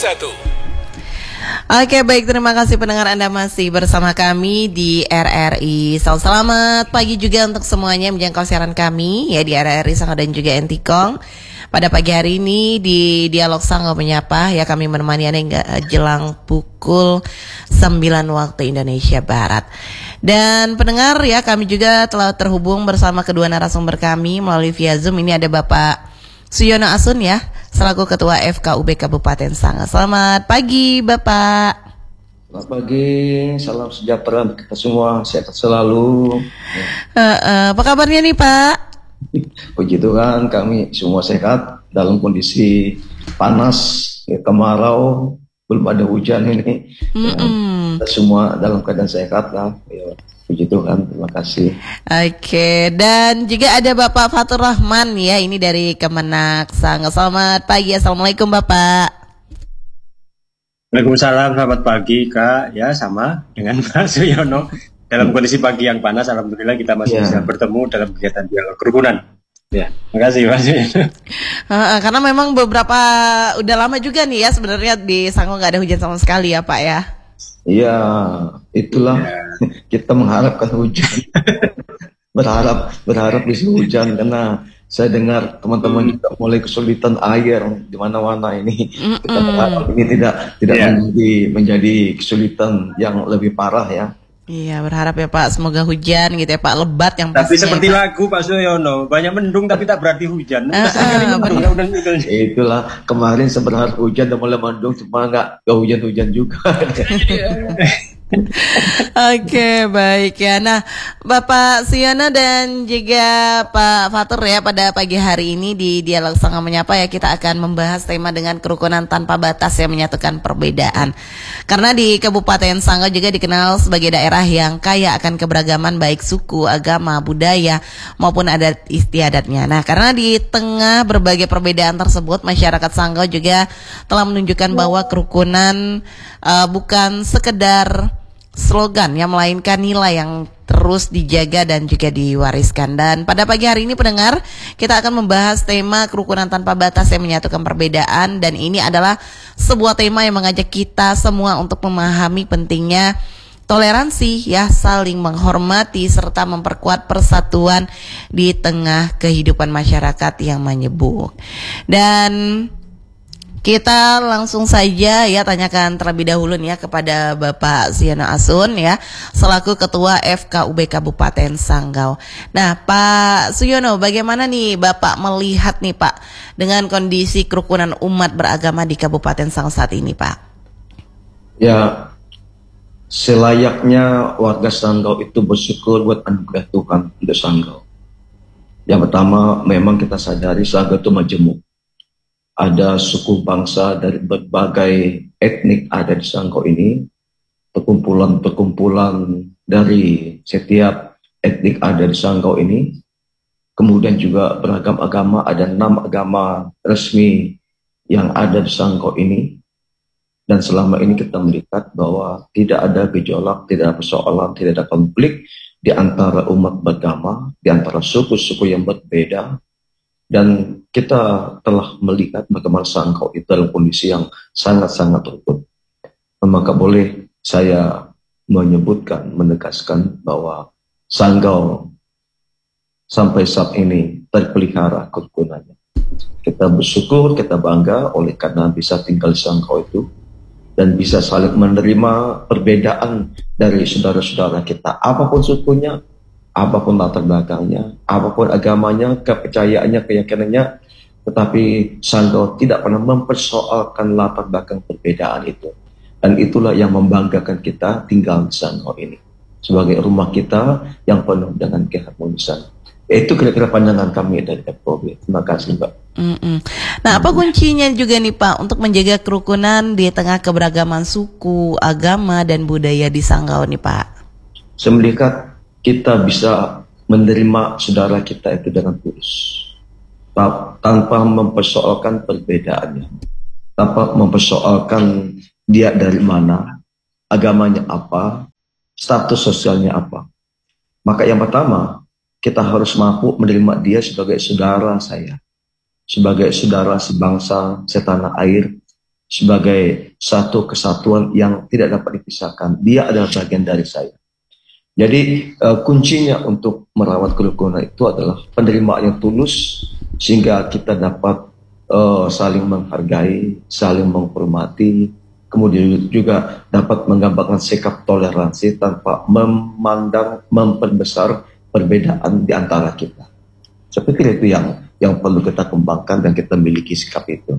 Oke, baik, terima kasih pendengar, Anda masih bersama kami di RRI. Selamat pagi juga untuk semuanya yang menjangkau siaran kami ya di RRI Sanggau dan juga Entikong. Pada pagi hari ini di Dialog Sanggau Menyapa ya, kami menemani Anda hingga jelang pukul 9 waktu Indonesia Barat. Dan pendengar ya, kami juga telah terhubung bersama kedua narasumber kami melalui via Zoom. Ini ada Bapak Suyono Asun ya, selaku Ketua FKUB Kabupaten Sanggau. Selamat pagi Bapak. Selamat pagi, salam sejahtera untuk kita semua, sehat selalu. Apa kabarnya nih Pak? Puji Tuhan, kami semua sehat dalam kondisi panas, ya, kemarau, belum ada hujan ini. Ya, kita semua dalam keadaan sehat lah. Ya, puji Tuhan, terima kasih. Oke, dan juga ada Bapak Fatur Rahman ya, ini dari Kemenak Sanggau. Selamat pagi, assalamualaikum Bapak. Waalaikumsalam, selamat pagi Kak. Ya, sama dengan Pak Suyono. Dalam kondisi pagi yang panas, alhamdulillah kita masih bisa bertemu dalam kegiatan dialog kerukunan. Ya, makasih Pak Suyono. Karena memang beberapa udah lama juga nih ya sebenarnya di Sanggau nggak ada hujan sama sekali ya Pak ya. Iya, itulah kita mengharapkan hujan. berharap bisa hujan, karena saya dengar teman-teman juga mulai kesulitan air di mana-mana ini. Kita berharap ini tidak menjadi kesulitan yang lebih parah ya. Iya, berharap ya Pak, semoga hujan gitu ya Pak, lebat yang pastinya. Tapi seperti ya, lagu Pak Suyono, banyak mendung tapi tak berarti hujan. Itulah, kemarin saya berharap hujan dan mulai mendung, cuma nggak hujan-hujan juga. Oke, baik ya. Nah, Bapak Suyono dan juga Pak Fatur ya, pada pagi hari ini di Dialog Sanggau Menyapa ya, kita akan membahas tema dengan kerukunan tanpa batas yang menyatukan perbedaan. Karena di Kabupaten Sanggau juga dikenal sebagai daerah yang kaya akan keberagaman baik suku, agama, budaya maupun adat istiadatnya. Nah, karena di tengah berbagai perbedaan tersebut, masyarakat Sanggau juga telah menunjukkan bahwa kerukunan bukan sekedar slogan yang melainkan nilai yang terus dijaga dan juga diwariskan. Dan pada pagi hari ini pendengar, kita akan membahas tema kerukunan tanpa batas yang menyatukan perbedaan, dan ini adalah sebuah tema yang mengajak kita semua untuk memahami pentingnya toleransi ya, saling menghormati serta memperkuat persatuan di tengah kehidupan masyarakat yang menyebuk. Dan kita langsung saja ya tanyakan terlebih dahulu nih ya kepada Bapak Suyono Asun ya, selaku Ketua FKUB Kabupaten Sanggau. Nah Pak Suyono, bagaimana nih Bapak melihat nih Pak dengan kondisi kerukunan umat beragama di Kabupaten Sanggau saat ini Pak? Ya, selayaknya warga Sanggau itu bersyukur buat anugerah Tuhan untuk Sanggau. Yang pertama, memang kita sadari Sanggau itu majemuk. Ada suku bangsa dari berbagai etnik ada di Sanggau ini, perkumpulan-perkumpulan dari setiap etnik ada di Sanggau ini. Kemudian juga beragam agama, ada 6 agama resmi yang ada di Sanggau ini. Dan selama ini kita melihat bahwa tidak ada gejolak, tidak ada persoalan, tidak ada konflik di antara umat beragama, di antara suku-suku yang berbeda. Dan kita telah melihat bagaimana Sanggau itu dalam kondisi yang sangat-sangat rukun. Maka boleh saya menyebutkan, menegaskan bahwa Sanggau sampai saat ini terpelihara kerukunannya. Kita bersyukur, kita bangga oleh karena bisa tinggal di Sanggau itu dan bisa saling menerima perbedaan dari saudara-saudara kita, apapun sukunya, apapun latar belakangnya, apapun agamanya, kepercayaannya, keyakinannya, tetapi Sanggau tidak pernah mempersoalkan latar belakang perbedaan itu. Dan itulah yang membanggakan kita tinggal di Sanggau ini sebagai rumah kita yang penuh dengan keharmonisan. Itu kira-kira pandangan kami dari FKUB. Terima kasih Mbak. Nah, apa kuncinya juga nih Pak untuk menjaga kerukunan di tengah keberagaman suku, agama, dan budaya di Sanggau nih Pak? Saya melihat kita bisa menerima saudara kita itu dengan tulus, tanpa mempersoalkan perbedaannya, tanpa mempersoalkan dia dari mana, agamanya apa, status sosialnya apa. Maka yang pertama, kita harus mampu menerima dia sebagai saudara saya, sebagai saudara sebangsa, setanah air, sebagai satu kesatuan yang tidak dapat dipisahkan. Dia adalah bagian dari saya. Jadi kuncinya untuk merawat kerukunan itu adalah penerimaan yang tulus, sehingga kita dapat saling menghargai, saling menghormati, kemudian juga dapat menggambarkan sikap toleransi tanpa memandang, memperbesar perbedaan di antara kita. Seperti itu yang perlu kita kembangkan dan kita miliki sikap itu.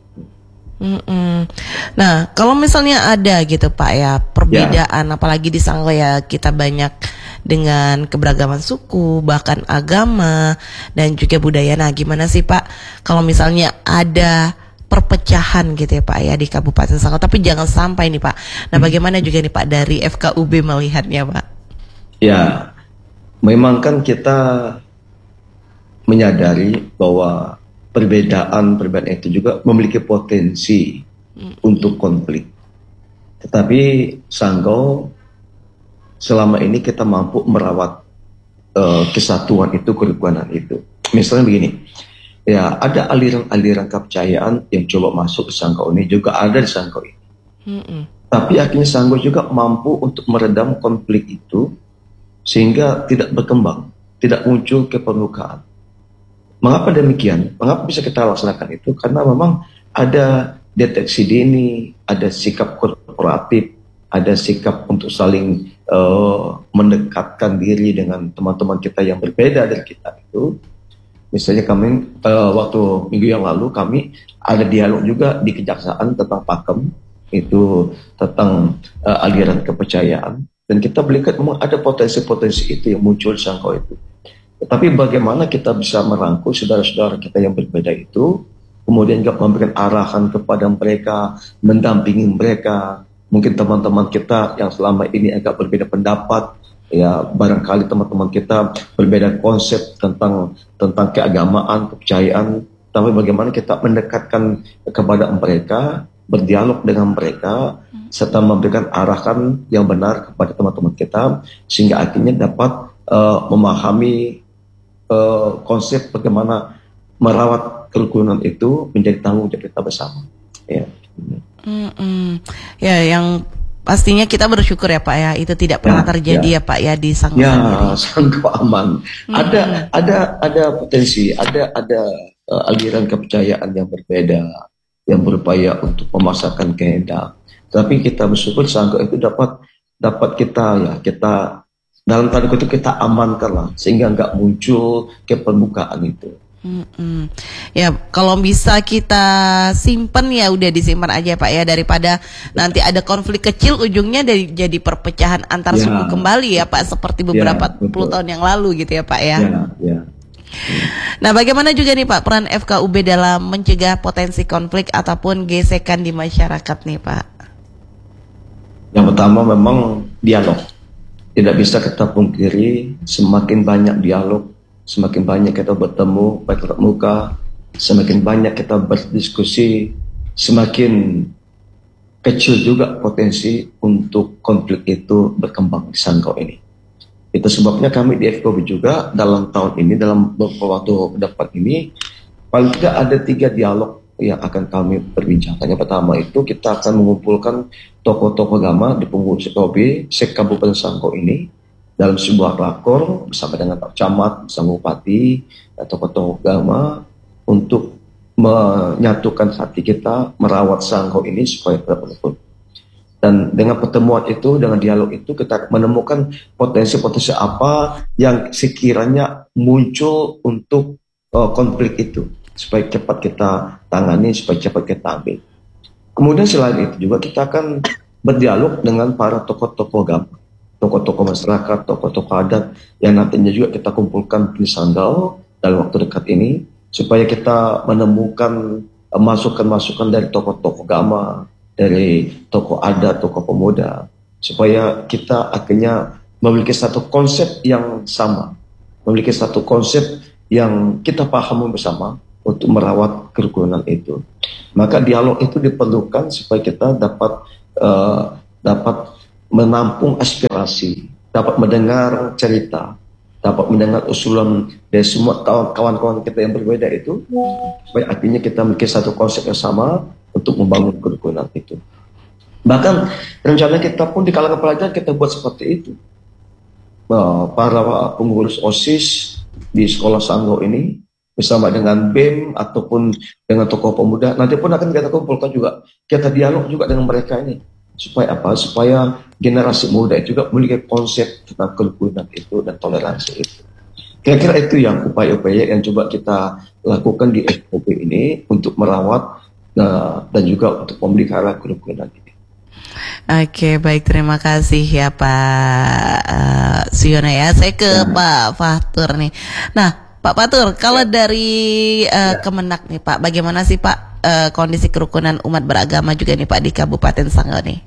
Nah, kalau misalnya ada gitu Pak ya perbedaan, apalagi di Sangko ya kita banyak dengan keberagaman suku, bahkan agama dan juga budaya. Nah, gimana sih Pak kalau misalnya ada perpecahan gitu ya Pak ya di Kabupaten Sangko, tapi jangan sampai nih Pak. Nah, bagaimana juga nih Pak dari FKUB melihatnya Pak? Ya, memang kan kita menyadari bahwa perbedaan itu juga memiliki potensi untuk konflik. Tetapi Sangko selama ini kita mampu merawat kesatuan itu, kerukunan itu. Misalnya begini, ya ada aliran-aliran kepercayaan yang coba masuk ke Sangko ini, juga ada di Sangko ini. Tapi akhirnya Sangko juga mampu untuk meredam konflik itu sehingga tidak berkembang, tidak muncul ke permukaan. Mengapa demikian? Mengapa bisa kita laksanakan itu? Karena memang ada deteksi dini, ada sikap korporatif, ada sikap untuk saling mendekatkan diri dengan teman-teman kita yang berbeda dari kita itu. Misalnya kami waktu minggu yang lalu kami ada dialog juga di Kejaksaan tentang pakem, itu tentang aliran kepercayaan, dan kita melihat memang ada potensi-potensi itu yang muncul di Sangko itu. Tetapi bagaimana kita bisa merangkul saudara-saudara kita yang berbeda itu, kemudian juga memberikan arahan kepada mereka, mendampingi mereka. Mungkin teman-teman kita yang selama ini agak berbeda pendapat, ya barangkali teman-teman kita berbeda konsep tentang keagamaan, kepercayaan. Tapi bagaimana kita mendekatkan kepada mereka, berdialog dengan mereka, serta memberikan arahan yang benar kepada teman-teman kita, sehingga akhirnya dapat memahami konsep bagaimana merawat kerukunan itu menjadi tanggung jawab kita bersama. Ya. Ya, yang pastinya kita bersyukur ya Pak ya, itu tidak pernah terjadi ya Pak ya di Sangko sendiri. Sangko aman. Ada potensi, ada aliran kepercayaan yang berbeda yang berupaya untuk memasarkan kehendak. Tapi kita bersyukur Sangko itu dapat kita dalam tanda kutip kita amankan lah, sehingga nggak muncul ke permukaan itu. Ya, kalau bisa kita simpen ya udah disimpan aja Pak ya, daripada nanti ada konflik kecil ujungnya jadi perpecahan antar suku kembali ya Pak, seperti beberapa puluh tahun yang lalu gitu ya Pak ya. Nah, bagaimana juga nih Pak peran FKUB dalam mencegah potensi konflik ataupun gesekan di masyarakat nih Pak? Yang pertama memang dialog. Tidak bisa kita pungkiri, semakin banyak dialog, semakin banyak kita bertemu baik tatap muka, semakin banyak kita berdiskusi, semakin kecil juga potensi untuk konflik itu berkembang di Sangko ini. Itu sebabnya kami di FKUB juga dalam tahun ini, dalam beberapa waktu ke depan ini, paling tidak ada 3 dialog yang akan kami perbincangkan. Yang pertama itu kita akan mengumpulkan tokoh-tokoh agama di pengurus FKUB se-Kabupaten Sangko ini dalam sebuah rakor bersama dengan Pak Camat, bersama Bupati, dan tokoh-tokoh agama untuk menyatukan hati kita merawat Sangko ini supaya tetap rukun. Dan dengan pertemuan itu, dengan dialog itu, kita menemukan potensi-potensi apa yang sekiranya muncul untuk konflik itu, supaya cepat kita tangani, supaya cepat kita ambil. Kemudian selain itu juga kita akan berdialog dengan para tokoh-tokoh agama, tokoh-tokoh masyarakat, tokoh-tokoh adat yang nantinya juga kita kumpulkan di Sanggau dalam waktu dekat ini, supaya kita menemukan masukan-masukan dari tokoh-tokoh agama, dari tokoh adat, tokoh pemuda, supaya kita akhirnya memiliki satu konsep yang sama, memiliki satu konsep yang kita pahami bersama untuk merawat kerukunan itu. Maka dialog itu diperlukan supaya kita dapat menampung aspirasi, dapat mendengar cerita, dapat mendengar usulan dari semua kawan-kawan kita yang berbeda itu, supaya akhirnya kita memiliki satu konsep yang sama untuk untuk membangun kerukunan itu. Bahkan rencana kita pun di kalangan pelajar kita buat seperti itu. Para pengurus OSIS di sekolah Sanggau ini bersama dengan BEM ataupun dengan tokoh pemuda nanti pun akan kita kumpulkan juga, kita dialog juga dengan mereka ini supaya apa? Supaya generasi muda juga memiliki konsep tentang kerukunan itu dan toleransi itu. Kira-kira itu yang upaya-upaya yang coba kita lakukan di FOB ini untuk merawat dan juga untuk memelihara kerukunan ini. Oke, baik, terima kasih ya Pak Siono ya. Saya ke Pak Fatur nih. Nah, Pak Fatur, kalau dari Kemenak nih Pak, bagaimana sih Pak kondisi kerukunan umat beragama juga nih Pak di Kabupaten Sanggau nih?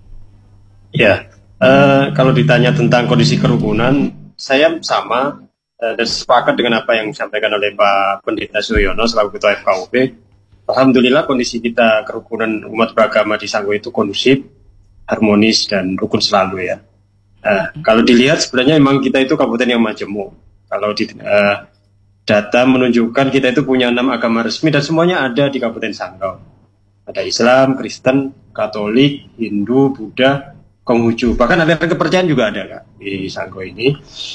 Ya, kalau ditanya tentang kondisi kerukunan, saya sama dan sepakat dengan apa yang disampaikan oleh Pak Pendeta Suyono selaku Ketua FKUB. Alhamdulillah kondisi kita kerukunan umat beragama di Sanggau itu kondusif, harmonis dan rukun selalu ya. Kalau dilihat sebenarnya memang kita itu kabupaten yang majemuk. Kalau data menunjukkan kita itu punya 6 agama resmi dan semuanya ada di Kabupaten Sanggau. Ada Islam, Kristen, Katolik, Hindu, Buddha, Konghucu. Bahkan aliran kepercayaan juga ada Kak, di Sanggau ini.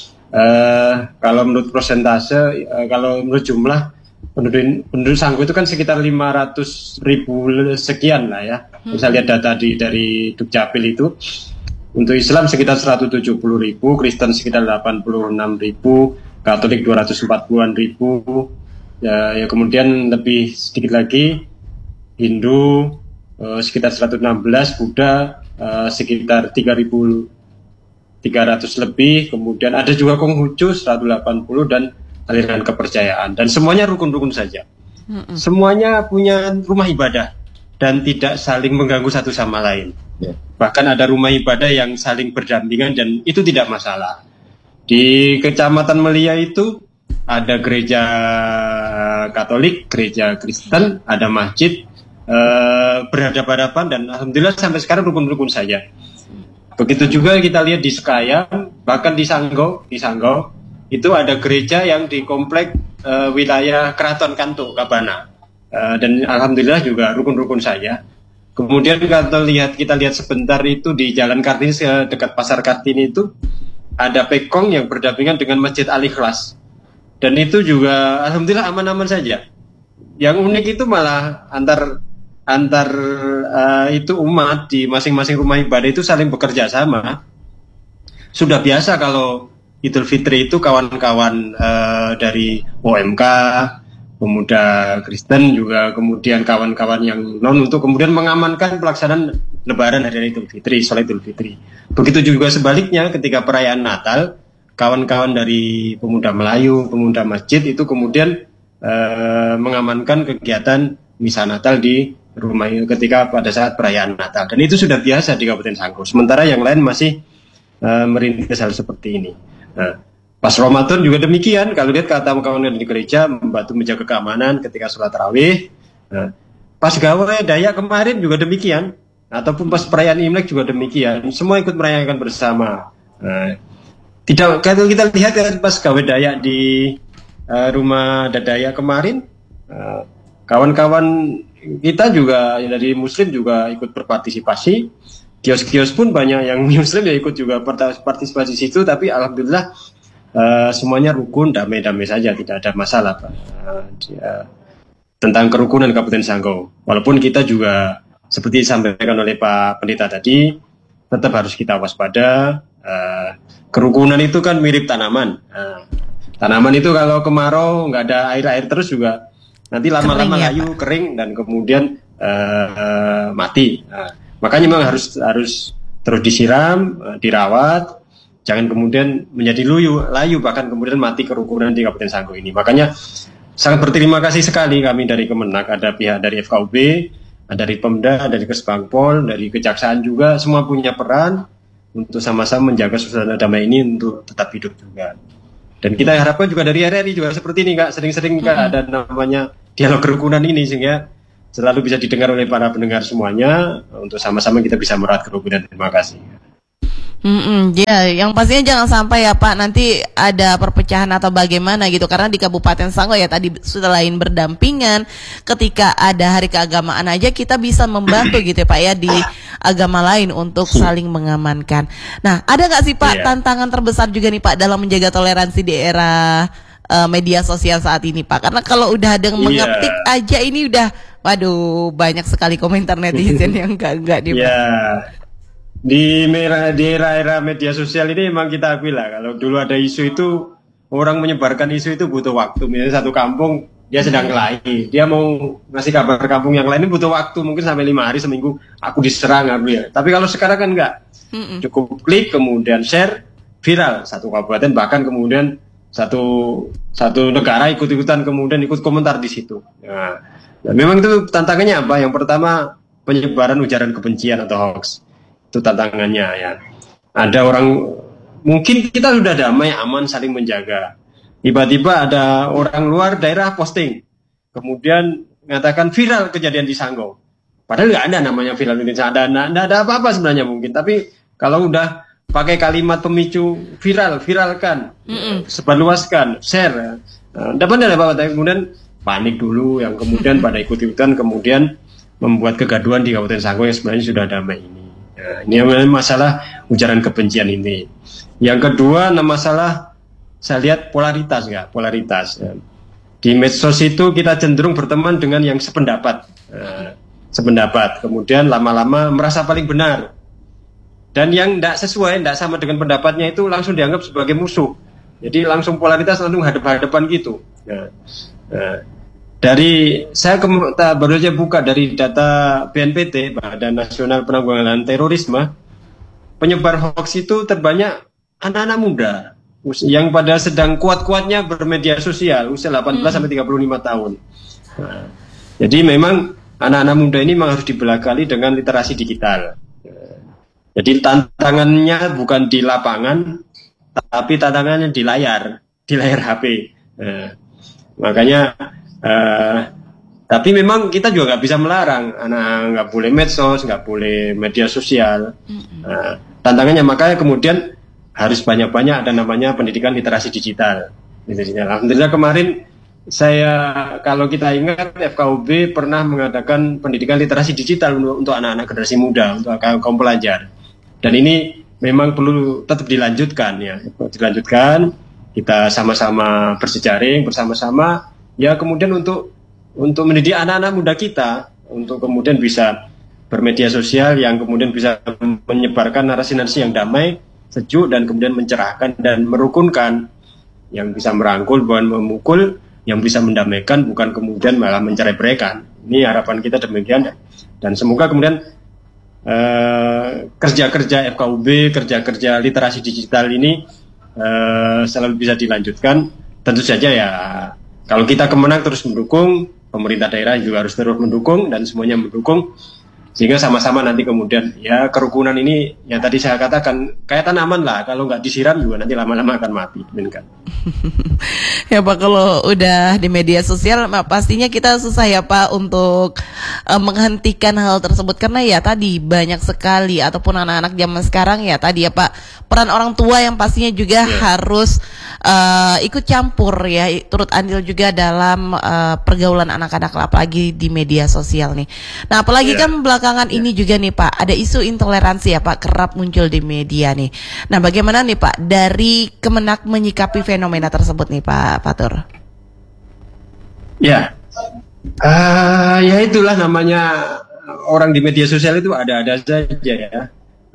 Kalau menurut persentase, kalau menurut jumlah penduduk Sanggau itu kan sekitar 500.000 sekian lah ya. Bisa lihat data dari Dukcapil itu. Untuk Islam sekitar 170.000, Kristen sekitar 86.000, Katolik 240-an ribu. Ya kemudian lebih sedikit lagi Hindu sekitar 116, Buddha sekitar 3.300 lebih. Kemudian ada juga Konghucu 180 dan aliran kepercayaan, dan semuanya rukun-rukun saja. Semuanya punya rumah ibadah dan tidak saling mengganggu satu sama lain. Bahkan ada rumah ibadah yang saling berdampingan dan itu tidak masalah. Di Kecamatan Melia itu ada gereja Katolik, gereja Kristen, ada masjid berhadapan-hadapan dan alhamdulillah sampai sekarang rukun-rukun saja. Begitu juga kita lihat di Sekayam, bahkan di Sanggau itu ada gereja yang di komplek wilayah Keraton Kantuk Kabana, dan alhamdulillah juga rukun-rukun saja. Kemudian kita lihat sebentar itu di Jalan Kartini dekat Pasar Kartini itu ada pekong yang berdampingan dengan Masjid Al-Ikhlas, dan itu juga alhamdulillah aman-aman saja. Yang unik itu malah antar itu umat di masing-masing rumah ibadah itu saling bekerja sama. Sudah biasa kalau Idul Fitri itu kawan-kawan dari OMK, pemuda Kristen juga, kemudian kawan-kawan yang non untuk kemudian mengamankan pelaksanaan Lebaran hari Idul Fitri, sholat Idul Fitri. Begitu juga sebaliknya ketika perayaan Natal, kawan-kawan dari pemuda Melayu, pemuda masjid itu kemudian mengamankan kegiatan misa Natal di rumah ketika pada saat perayaan Natal. Dan itu sudah biasa di Kabupaten Sanggau. Sementara yang lain masih merintis hal seperti ini. Pas Ramadan juga demikian. Kalau lihat kata kawan-kawan di gereja membantu menjaga keamanan ketika sholat tarawih. Pas gawe Dayak kemarin juga demikian. Ataupun pas perayaan Imlek juga demikian. Semua ikut merayakan bersama. Tidak, kalau kita lihat pas gawe Dayak di rumah Dayak kemarin, kawan-kawan kita juga dari Muslim juga ikut berpartisipasi. Kios-kios pun banyak yang Muslim ya ikut juga partisipasi situ. Tapi alhamdulillah semuanya rukun, damai-damai saja, tidak ada masalah tentang kerukunan Kabupaten Sanggau. Walaupun kita juga seperti disampaikan oleh Pak Pendeta tadi, tetap harus kita waspada. Kerukunan itu kan mirip tanaman. Tanaman itu kalau kemarau nggak ada air terus juga nanti lama-lama layu, kering dan kemudian mati. Makanya memang harus terus disiram, dirawat, jangan kemudian menjadi layu bahkan kemudian mati kerukunan di Kabupaten Sanggau ini. Makanya sangat berterima kasih sekali kami dari Kemenak, ada pihak dari FKUB, ada dari Pemda, dari Kesbangpol, dari Kejaksaan juga, semua punya peran untuk sama-sama menjaga suasana damai ini untuk tetap hidup juga. Dan kita harapkan juga dari RRI juga seperti ini Kak, sering-sering Kak ada namanya dialog kerukunan ini sehingga selalu bisa didengar oleh para pendengar semuanya untuk sama-sama kita bisa merawat kerukunan. Terima kasih. Ya, yang pastinya jangan sampai ya Pak nanti ada perpecahan atau bagaimana gitu, karena di Kabupaten Sanggau ya tadi selain berdampingan ketika ada hari keagamaan aja kita bisa membantu gitu ya Pak ya di agama lain untuk saling mengamankan. Nah, ada nggak sih Pak tantangan terbesar juga nih Pak dalam menjaga toleransi di era media sosial saat ini Pak? Karena kalau udah ada yang mengetik aja ini udah, waduh, banyak sekali komentar netizen yang enggak nih Pak. Di era media sosial ini memang kita akui lah, kalau dulu ada isu itu, orang menyebarkan isu itu butuh waktu. Misalnya satu kampung dia sedang kelahi, dia mau ngasih kabar kampung yang lain ini butuh waktu, mungkin sampai 5 hari, seminggu, aku diserang ya. Tapi kalau sekarang kan enggak, cukup klik kemudian share, viral satu kabupaten, bahkan kemudian satu negara ikut-ikutan kemudian ikut komentar di situ. Nah, memang itu tantangannya apa? Yang pertama, penyebaran ujaran kebencian atau hoax. Itu tantangannya ya. Ada orang, mungkin kita sudah damai, aman, saling menjaga. Tiba-tiba ada orang luar daerah posting, kemudian mengatakan viral kejadian di Sanggau. Padahal nggak ada namanya viral di Sanggau, nggak ada apa-apa sebenarnya mungkin. Tapi kalau udah pakai kalimat pemicu viralkan, sebarluaskan, share, dapat ada apa-apa. Kemudian panik dulu, yang kemudian pada ikut-ikutan, kemudian membuat kegaduhan di Kabupaten Sanggau yang sebenarnya sudah damai ini. Nah, ini masalah ujaran kebencian ini. Yang kedua, masalah saya lihat polaritas. Di medsos itu kita cenderung berteman dengan yang sependapat, kemudian lama-lama merasa paling benar, dan yang tidak sesuai, tidak sama dengan pendapatnya itu langsung dianggap sebagai musuh. Jadi langsung polaritas, langsung hadap-hadapan gitu. Dari saya baru saja buka dari data BNPT, Badan Nasional Penanggulangan Terorisme, penyebar hoax itu terbanyak anak-anak muda yang pada sedang kuat-kuatnya bermedia sosial, usia 18 sampai 35 tahun. Nah, jadi memang anak-anak muda ini memang harus dibekali dengan literasi digital. Jadi tantangannya bukan di lapangan, tapi tantangannya di layar HP. Makanya tapi memang kita juga nggak bisa melarang anak nggak boleh medsos, nggak boleh media sosial. Tantangannya makanya kemudian harus banyak-banyak ada namanya pendidikan literasi digital. Alhamdulillah kemarin kalau kita ingat FKUB pernah mengadakan pendidikan literasi digital untuk anak-anak generasi muda, untuk kaum pelajar. Dan ini memang perlu tetap dilanjutkan ya, kita sama-sama berjejaring bersama-sama. Ya kemudian untuk mendidik anak-anak muda kita untuk kemudian bisa bermedia sosial yang kemudian bisa menyebarkan narasi-narasi yang damai, sejuk, dan kemudian mencerahkan dan merukunkan, yang bisa merangkul bukan memukul, yang bisa mendamaikan bukan kemudian malah mencerai-beraikan. Ini harapan kita demikian, dan semoga kemudian kerja-kerja FKUB, kerja-kerja literasi digital ini selalu bisa dilanjutkan. Tentu saja ya, kalau kita kemenang terus mendukung, pemerintah daerah juga harus terus mendukung, dan semuanya mendukung, sehingga sama-sama nanti kemudian ya kerukunan ini yang tadi saya katakan kayak tanaman lah, kalau nggak disiram juga nanti lama-lama akan mati. Kan? Ya Pak, kalau udah di media sosial pastinya kita susah ya Pak untuk menghentikan hal tersebut, karena ya tadi banyak sekali, ataupun anak-anak zaman sekarang ya tadi ya Pak, peran orang tua yang pastinya juga harus ikut campur ya, turut andil juga dalam pergaulan anak-anak apalagi di media sosial nih. Nah apalagi kan belakangan ini juga nih Pak, ada isu intoleransi ya Pak, kerap muncul di media nih. Nah bagaimana nih Pak dari Kemenak menyikapi fenomena tersebut nih Pak Fatur? Ya, ya itulah namanya orang di media sosial itu ada-ada saja ya.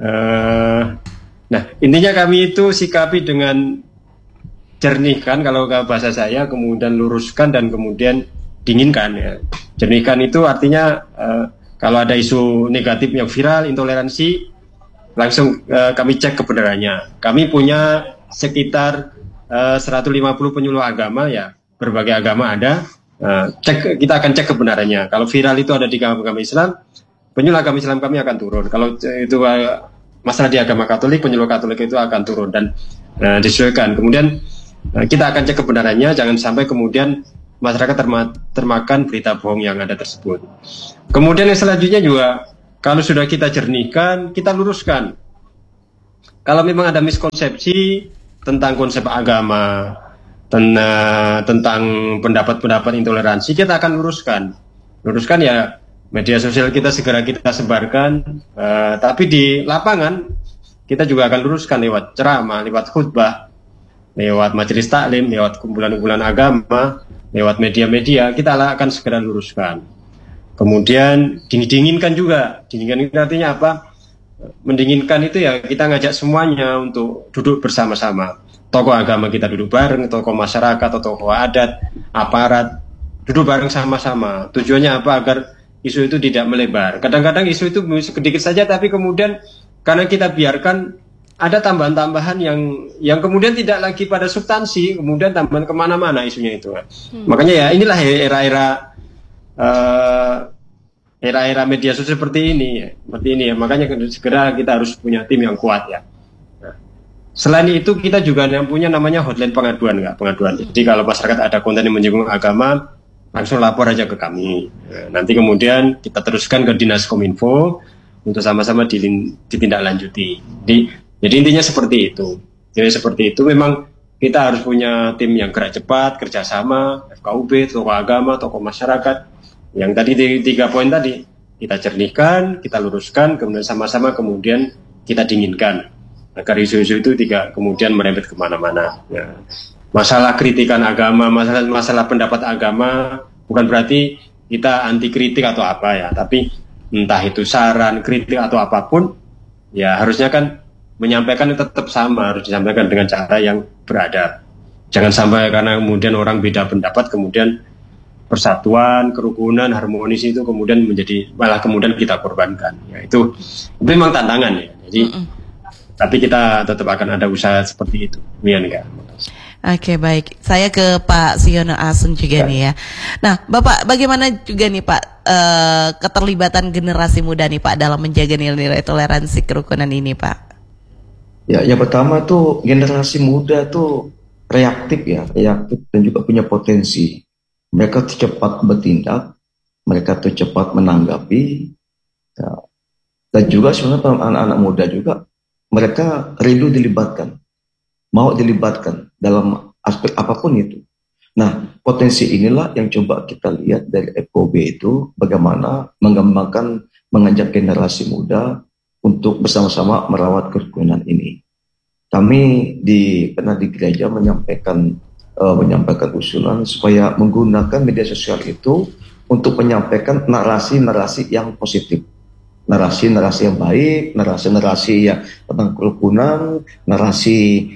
Nah intinya kami itu sikapi dengan jernihkan, kalau bahasa saya, kemudian luruskan dan kemudian dinginkan ya. Jernihkan itu artinya kalau ada isu negatif yang viral, intoleransi, langsung kami cek kebenarannya. Kami punya sekitar 150 penyuluh agama ya, berbagai agama ada. Kita akan cek kebenarannya. Kalau viral itu ada di agama Islam, penyuluh agama Islam kami akan turun. Kalau itu masalah di agama Katolik, penyuluh Katolik itu akan turun dan disesuaikan. Kemudian kita akan cek kebenarannya, jangan sampai kemudian masyarakat termakan berita bohong yang ada tersebut. Kemudian yang selanjutnya juga, kalau sudah kita jernihkan, kita luruskan. kalau memang ada miskonsepsi tentang konsep agama, tentang pendapat-pendapat intoleransi, kita akan luruskan ya, media sosial kita segera kita sebarkan, tapi di lapangan kita juga akan luruskan lewat ceramah, lewat khutbah, lewat majelis taklim, lewat kumpulan-kumpulan agama, lewat media-media, kita akan segera luruskan. Kemudian dinginkan juga. Dinginkan itu artinya apa? Mendinginkan itu ya kita ngajak semuanya untuk duduk bersama-sama. Tokoh agama kita duduk bareng, tokoh masyarakat, tokoh adat, aparat, duduk bareng sama-sama. Tujuannya apa? Agar isu itu tidak melebar. Kadang-kadang isu itu sedikit saja, tapi kemudian karena kita biarkan ada tambahan-tambahan yang kemudian tidak lagi pada substansi, kemudian tambahan kemana-mana isunya itu. Makanya ya inilah era media sosial seperti ini ya. Makanya segera kita harus punya tim yang kuat ya. Nah, selain itu kita juga punya namanya hotline pengaduan. Jadi kalau masyarakat ada konten yang menyinggung agama, langsung lapor aja ke kami. Nah, nanti kemudian kita teruskan ke Dinas Kominfo untuk sama-sama ditindaklanjuti. Jadi intinya seperti itu. Jadi seperti itu memang kita harus punya tim yang gerak cepat, kerjasama, FKUB, tokoh agama, tokoh masyarakat. Yang tadi 3 poin tadi kita jernihkan, kita luruskan, kemudian sama-sama kemudian kita dinginkan agar isu-isu itu tidak kemudian merembet kemana-mana. Ya. Masalah kritikan agama, masalah pendapat agama bukan berarti kita anti kritik atau apa ya, tapi entah itu saran, kritik atau apapun, ya harusnya kan menyampaikan tetap sama, harus disampaikan dengan cara yang beradab. Jangan sampai karena kemudian orang beda pendapat kemudian persatuan, kerukunan, harmonis itu kemudian malah kemudian kita korbankan. Ya, itu memang tantangan ya. Jadi tapi kita tetap akan ada usaha seperti itu. Enggak. Oke, baik. Saya ke Pak Siono Asun juga nih ya. Nah, Bapak bagaimana juga nih Pak keterlibatan generasi muda nih Pak dalam menjaga nilai-nilai toleransi kerukunan ini Pak? Ya, yang pertama tuh generasi muda tuh reaktif dan juga punya potensi. Mereka tuh cepat bertindak, mereka tuh cepat menanggapi, ya. Dan juga sebenarnya anak-anak muda juga mereka rindu dilibatkan, mau dilibatkan dalam aspek apapun itu. Nah, potensi inilah yang coba kita lihat dari FKUB itu bagaimana mengajak generasi muda untuk bersama-sama merawat kerukunan ini. Kami pernah di gereja menyampaikan usulan supaya menggunakan media sosial itu untuk menyampaikan narasi-narasi yang positif, narasi-narasi yang baik, narasi-narasi yang tentang kerukunan, narasi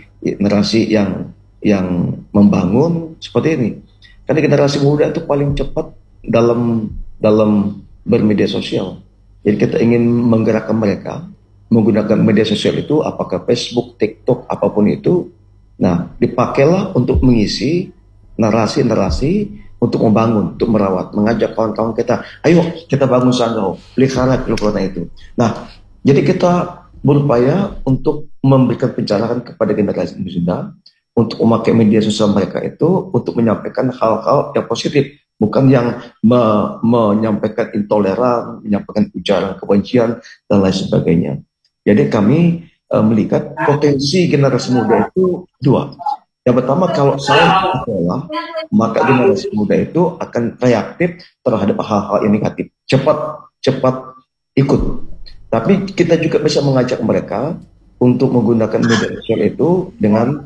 yang membangun seperti ini. Karena generasi muda itu paling cepat dalam bermedia sosial. Jadi kita ingin menggerakkan mereka menggunakan media sosial itu, apakah Facebook, TikTok, apapun itu. Nah, dipakailah untuk mengisi narasi-narasi untuk membangun, untuk merawat, mengajak kawan-kawan kita, ayo kita bangun Sanggau, pelihara kerukunan itu. Nah, jadi kita berupaya untuk memberikan pencerahan kepada generasi muda untuk memakai media sosial mereka itu untuk menyampaikan hal-hal yang positif, bukan yang menyampaikan intoleran, menyampaikan ujaran kebencian dan lain sebagainya. Jadi kami melihat potensi generasi muda itu 2. Yang pertama, kalau saya sekolah, maka generasi muda itu akan reaktif terhadap hal-hal yang negatif, cepat ikut. Tapi kita juga bisa mengajak mereka untuk menggunakan media sosial itu dengan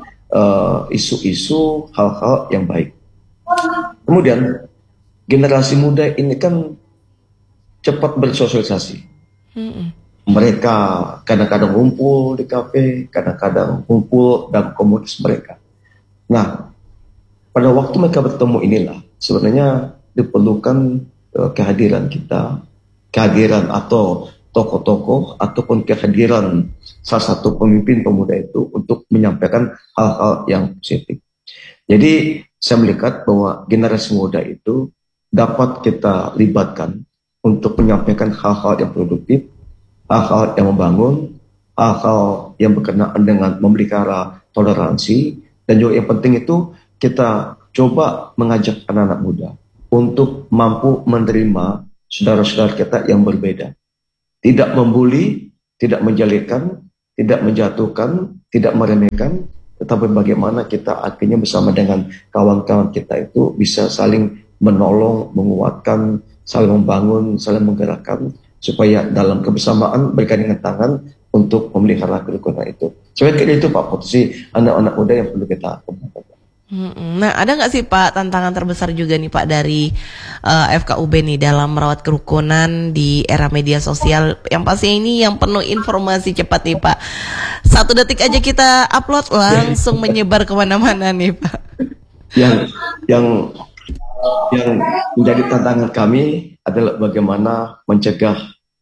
isu-isu hal-hal yang baik. Kemudian generasi muda ini kan cepat bersosialisasi. Mereka kadang-kadang ngumpul di kafe, kadang-kadang ngumpul dalam komunitas mereka. Nah, pada waktu mereka bertemu inilah sebenarnya diperlukan kehadiran kita, kehadiran atau tokoh-tokoh ataupun kehadiran salah satu pemimpin pemuda itu untuk menyampaikan hal-hal yang positif. Jadi saya melihat bahwa generasi muda itu dapat kita libatkan untuk menyampaikan hal-hal yang produktif, hal-hal yang membangun, hal-hal yang berkenaan dengan memelihara toleransi, dan juga yang penting itu kita coba mengajak anak-anak muda untuk mampu menerima saudara-saudara kita yang berbeda. Tidak membuli, tidak menjelekkan, tidak menjatuhkan, tidak meremehkan, tetapi bagaimana kita akhirnya bersama dengan kawan-kawan kita itu bisa saling menolong, menguatkan, saling membangun, saling menggerakkan, supaya dalam kebersamaan bergandengan tangan untuk memelihara kerukunan itu. Saya kira itu Pak, potensi anak-anak muda yang perlu kita kembangkan. Nah, ada nggak sih Pak tantangan terbesar juga nih Pak dari FKUB nih dalam merawat kerukunan di era media sosial yang pasti ini yang penuh informasi cepat nih Pak. 1 detik aja kita upload langsung menyebar kemana-mana nih Pak. Yang menjadi tantangan kami adalah bagaimana mencegah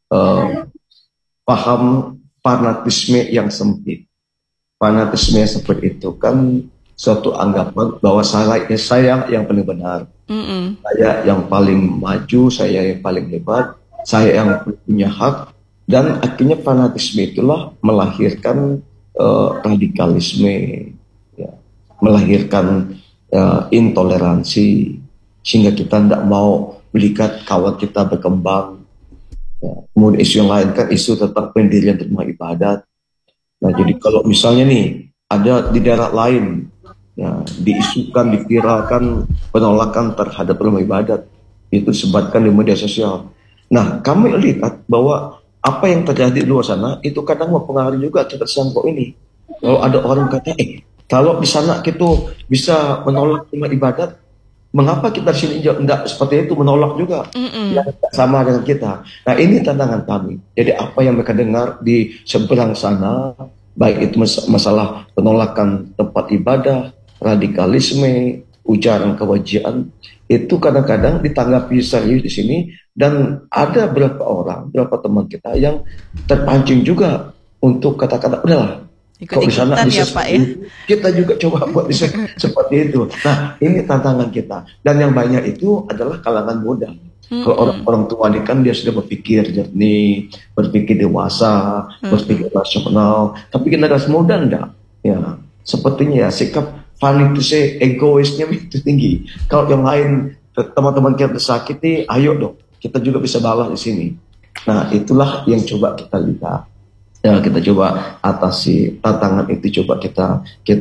paham fanatisme yang sempit. Fanatisme yang seperti itu kan suatu anggapan bahwa saya yang paling benar, saya yang paling maju, saya yang paling hebat, saya yang punya hak, dan akhirnya fanatisme itulah melahirkan radikalisme, ya, melahirkan intoleransi, sehingga kita tidak mau melihat kawan kita berkembang. Ya. Kemudian isu yang lain kan isu tentang pendirian rumah ibadat. Nah, jadi kalau misalnya nih ada di daerah lain, ya, diisukan, diviralkan penolakan terhadap rumah ibadat, itu disebarkan di media sosial. Nah, kami lihat bahwa apa yang terjadi di luar sana itu kadang mempengaruhi juga terhadap Sangko ini. Kalau ada orang kata, kalau di sana kita bisa menolak rumah ibadat, mengapa kita di sini tidak seperti itu, menolak juga? Ya, sama dengan kita. Nah, ini tantangan kami. Jadi apa yang mereka dengar di seberang sana, baik itu masalah penolakan tempat ibadah, radikalisme, ujaran kewajiban, itu kadang-kadang ditanggapi serius di sini, dan ada beberapa teman kita yang terpancing juga untuk kata-kata udahlah, kalau di sana bisa ya, Pak, ya? Kita juga coba buat seperti itu. Nah, ini tantangan kita, dan yang banyak itu adalah kalangan muda. Kalau orang tua ini kan dia sudah berpikir jernih, berpikir dewasa, berpikir rasional, tapi generasi muda enggak. Ya, sepertinya ya sikap fanatisme, egoisnya itu tinggi. Kalau yang lain, teman-teman kita tersakiti, ayo dong, kita juga bisa balas di sini. Nah, itulah yang coba kita lihat. Ya, kita coba atasi tantangan itu, coba kita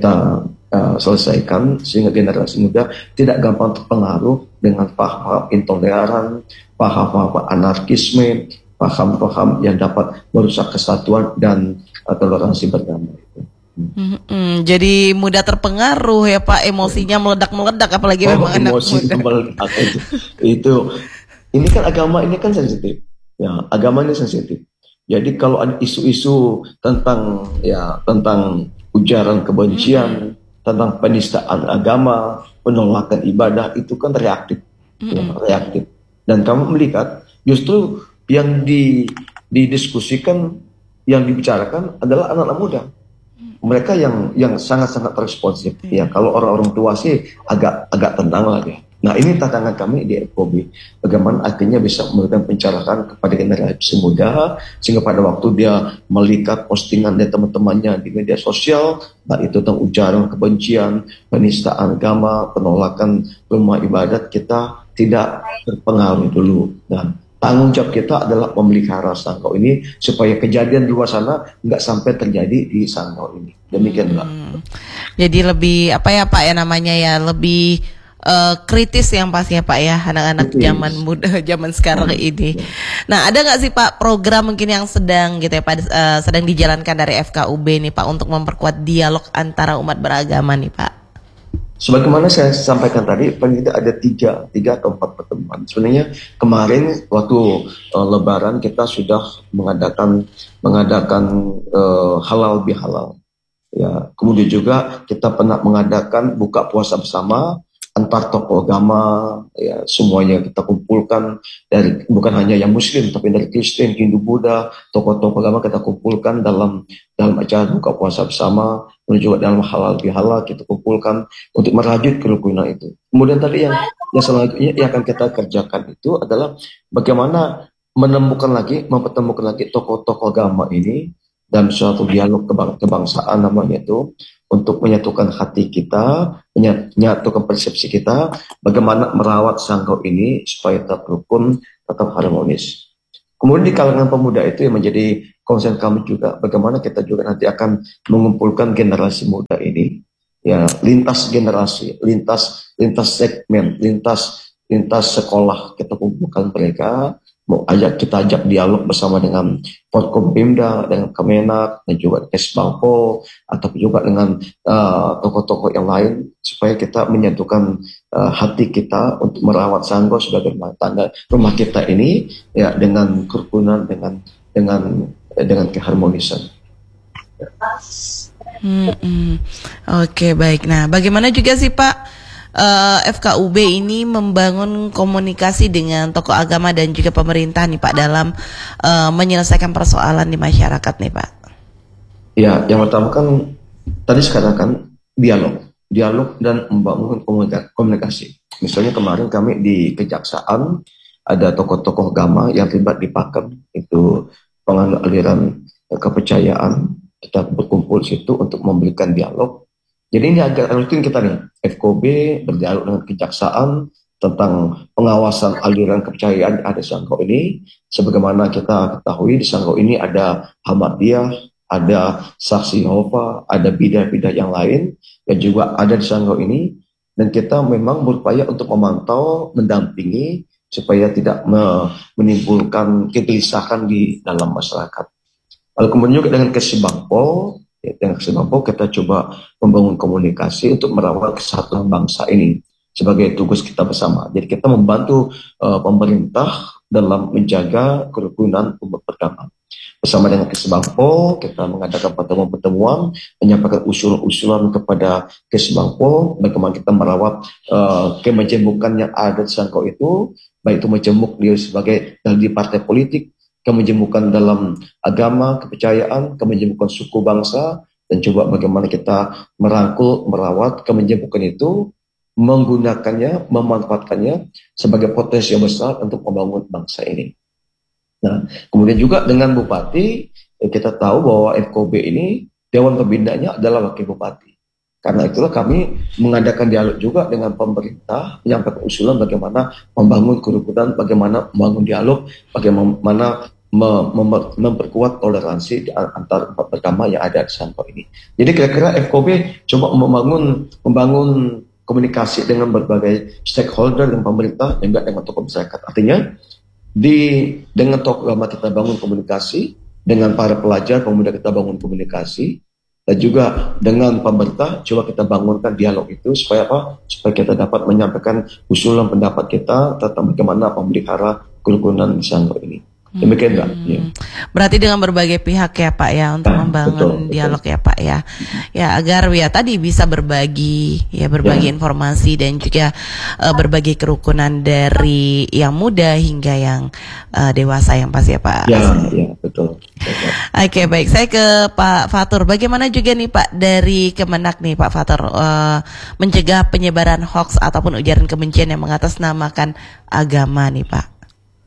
selesaikan sehingga generasi muda tidak gampang terpengaruh dengan paham intoleran, paham anarkisme, paham yang dapat merusak kesatuan dan toleransi beragama itu. Jadi mudah terpengaruh ya Pak, emosinya meledak-meledak, apalagi memang anak muda. Itu ini kan agama ini kan sensitif. Ya, agama ini sensitif. Jadi kalau ada isu-isu tentang ujaran kebencian, tentang penistaan agama, penolakan ibadah, itu kan reaktif, reaktif. Dan kamu melihat justru yang didiskusikan, yang dibicarakan adalah anak-anak muda. Mereka yang sangat-sangat responsif. Ya, kalau orang-orang tua sih agak tenang lah ya. Nah, ini tantangan kami di FKUB. Bagaimana akhirnya bisa memberikan pencerahan kepada generasi muda, sehingga pada waktu dia melihat postingan dari teman-temannya di media sosial, baik itu tentang ujaran kebencian, penistaan agama, penolakan rumah ibadat, kita tidak terpengaruh dulu. Dan tanggung jawab kita adalah memelihara Sangko ini supaya kejadian di luar sana nggak sampai terjadi di Sangko ini. Demikian, Mbak. Jadi lebih Pak ya namanya ya, lebih kritis yang pastinya Pak ya, anak-anak zaman muda zaman sekarang ini. Nah, ada nggak sih Pak program mungkin yang sedang gitu ya Pak, sedang dijalankan dari FKUB nih Pak untuk memperkuat dialog antara umat beragama nih Pak? Sebagaimana saya sampaikan tadi, paling tidak ada tiga atau 4 pertemuan. Sebenarnya kemarin waktu Lebaran kita sudah mengadakan halal bihalal. Ya, kemudian juga kita pernah mengadakan buka puasa bersama antar tokoh agama, ya, semuanya kita kumpulkan, dari bukan hanya yang Muslim tapi dari Kristen, Hindu, Buddha, tokoh-tokoh agama kita kumpulkan dalam acara buka puasa bersama, dan juga dalam halal bihalal kita kumpulkan untuk merajut kerukunan itu. Kemudian tadi yang selanjutnya yang akan kita kerjakan itu adalah bagaimana mempertemukan lagi tokoh-tokoh agama ini dalam suatu dialog kebangsaan namanya itu, untuk menyatukan hati kita, menyatukan persepsi kita, bagaimana merawat Sangko ini supaya tetap rukun, tetap harmonis. Kemudian di kalangan pemuda itu yang menjadi concern kami juga, bagaimana kita juga nanti akan mengumpulkan generasi muda ini, ya lintas generasi, lintas segmen, lintas sekolah kita kumpulkan mereka, kita ajak dialog bersama dengan Forkompimda, dengan Kemenak, dan juga Kesbangpo, atau juga dengan tokoh-tokoh yang lain, supaya kita menyatukan hati kita untuk merawat Sanggau sebagai rumah kita ini, ya dengan kerukunan, dengan keharmonisan. Oke, baik. Nah, bagaimana juga sih Pak FKUB ini membangun komunikasi dengan tokoh agama dan juga pemerintah nih Pak dalam menyelesaikan persoalan di masyarakat nih Pak? Ya, yang pertama kan tadi sekatakan dialog dan membangun komunikasi. Misalnya kemarin kami di Kejaksaan ada tokoh-tokoh agama yang terlibat di Pakem, itu penganut aliran kepercayaan. Kita berkumpul situ untuk memberikan dialog. Jadi ini agak rutin kita nih, FKUB berdialog dengan Kejaksaan tentang pengawasan aliran kepercayaan ada di Sanggau ini. Sebagaimana kita ketahui di Sanggau ini ada Ahmadiyah, ada Saksi Yehova, ada bidah-bidah yang lain yang juga ada di Sanggau ini. Dan kita memang berupaya untuk memantau, mendampingi supaya tidak menimbulkan kegelisahan di dalam masyarakat. Lalu kemudian juga dengan Kesbangpo, kita coba membangun komunikasi untuk merawat kesatuan bangsa ini sebagai tugas kita bersama. Jadi kita membantu pemerintah dalam menjaga kerukunan umat beragama. Bersama dengan Kesbangpo, kita mengadakan pertemuan-pertemuan, menyampaikan usulan-usulan kepada Kesbangpo, bagaimana kita merawat kemejemukan yang ada di Sanggau itu, baik itu menjemuk dia sebagai di partai politik, kemenjemukan dalam agama, kepercayaan, kemenjemukan suku bangsa, dan coba bagaimana kita merangkul, merawat kemenjemukan itu, menggunakannya, memanfaatkannya sebagai potensi yang besar untuk membangun bangsa ini. Nah, kemudian juga dengan Bupati, kita tahu bahwa FKUB ini, Dewan Pembinanya adalah Wakil Bupati. Karena itulah kami mengadakan dialog juga dengan pemerintah, menyampaikan usulan bagaimana membangun kerukunan, bagaimana membangun dialog, bagaimana memperkuat toleransi antar umat beragama yang ada di Sanggau ini. Jadi kira-kira FKUB coba membangun komunikasi dengan berbagai stakeholder dan pemerintah dan juga dengan tokoh masyarakat. Artinya dengan tokoh agama kita bangun komunikasi, dengan para pelajar pemuda kita bangun komunikasi, dan juga dengan pemerintah coba kita bangunkan dialog itu supaya apa? Supaya kita dapat menyampaikan usulan pendapat kita tentang bagaimana memelihara kerukunan di Sanggau ini. Demikian Mbak. Ya. Berarti dengan berbagai pihak ya Pak ya untuk membangun dialog ya Pak ya. Ya agar ya tadi bisa berbagi informasi dan juga berbagi kerukunan dari yang muda hingga yang dewasa yang pasti ya Pak. Ya betul. Oke, baik, saya ke Pak Fatur. Bagaimana juga nih Pak dari Kemenak nih Pak Fatur mencegah penyebaran hoax ataupun ujaran kebencian yang mengatasnamakan agama nih Pak?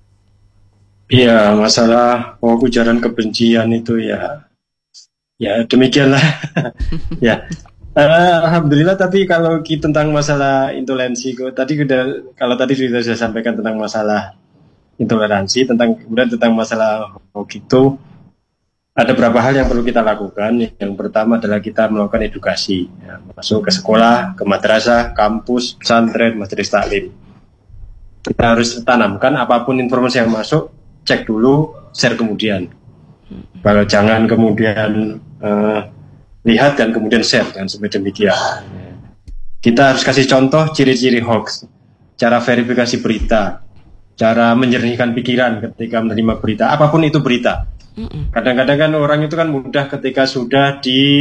Iya, masalah ujaran kebencian itu ya demikianlah. Ya, alhamdulillah. Tapi kalau tentang masalah intoleransi, kalau tadi sudah saya sampaikan tentang masalah intoleransi, kemudian tentang masalah hoax itu ada beberapa hal yang perlu kita lakukan. Yang pertama adalah kita melakukan edukasi, masuk ke sekolah, ke madrasah, kampus, pesantren, majelis taklim. Kita harus tanamkan apapun informasi yang masuk, cek dulu, share kemudian. Kalau jangan kemudian lihat dan kemudian share, dan seperti demikian. Kita harus kasih contoh ciri-ciri hoax, cara verifikasi berita, cara menjernihkan pikiran ketika menerima berita, apapun itu berita. Kadang-kadang kan orang itu kan mudah ketika sudah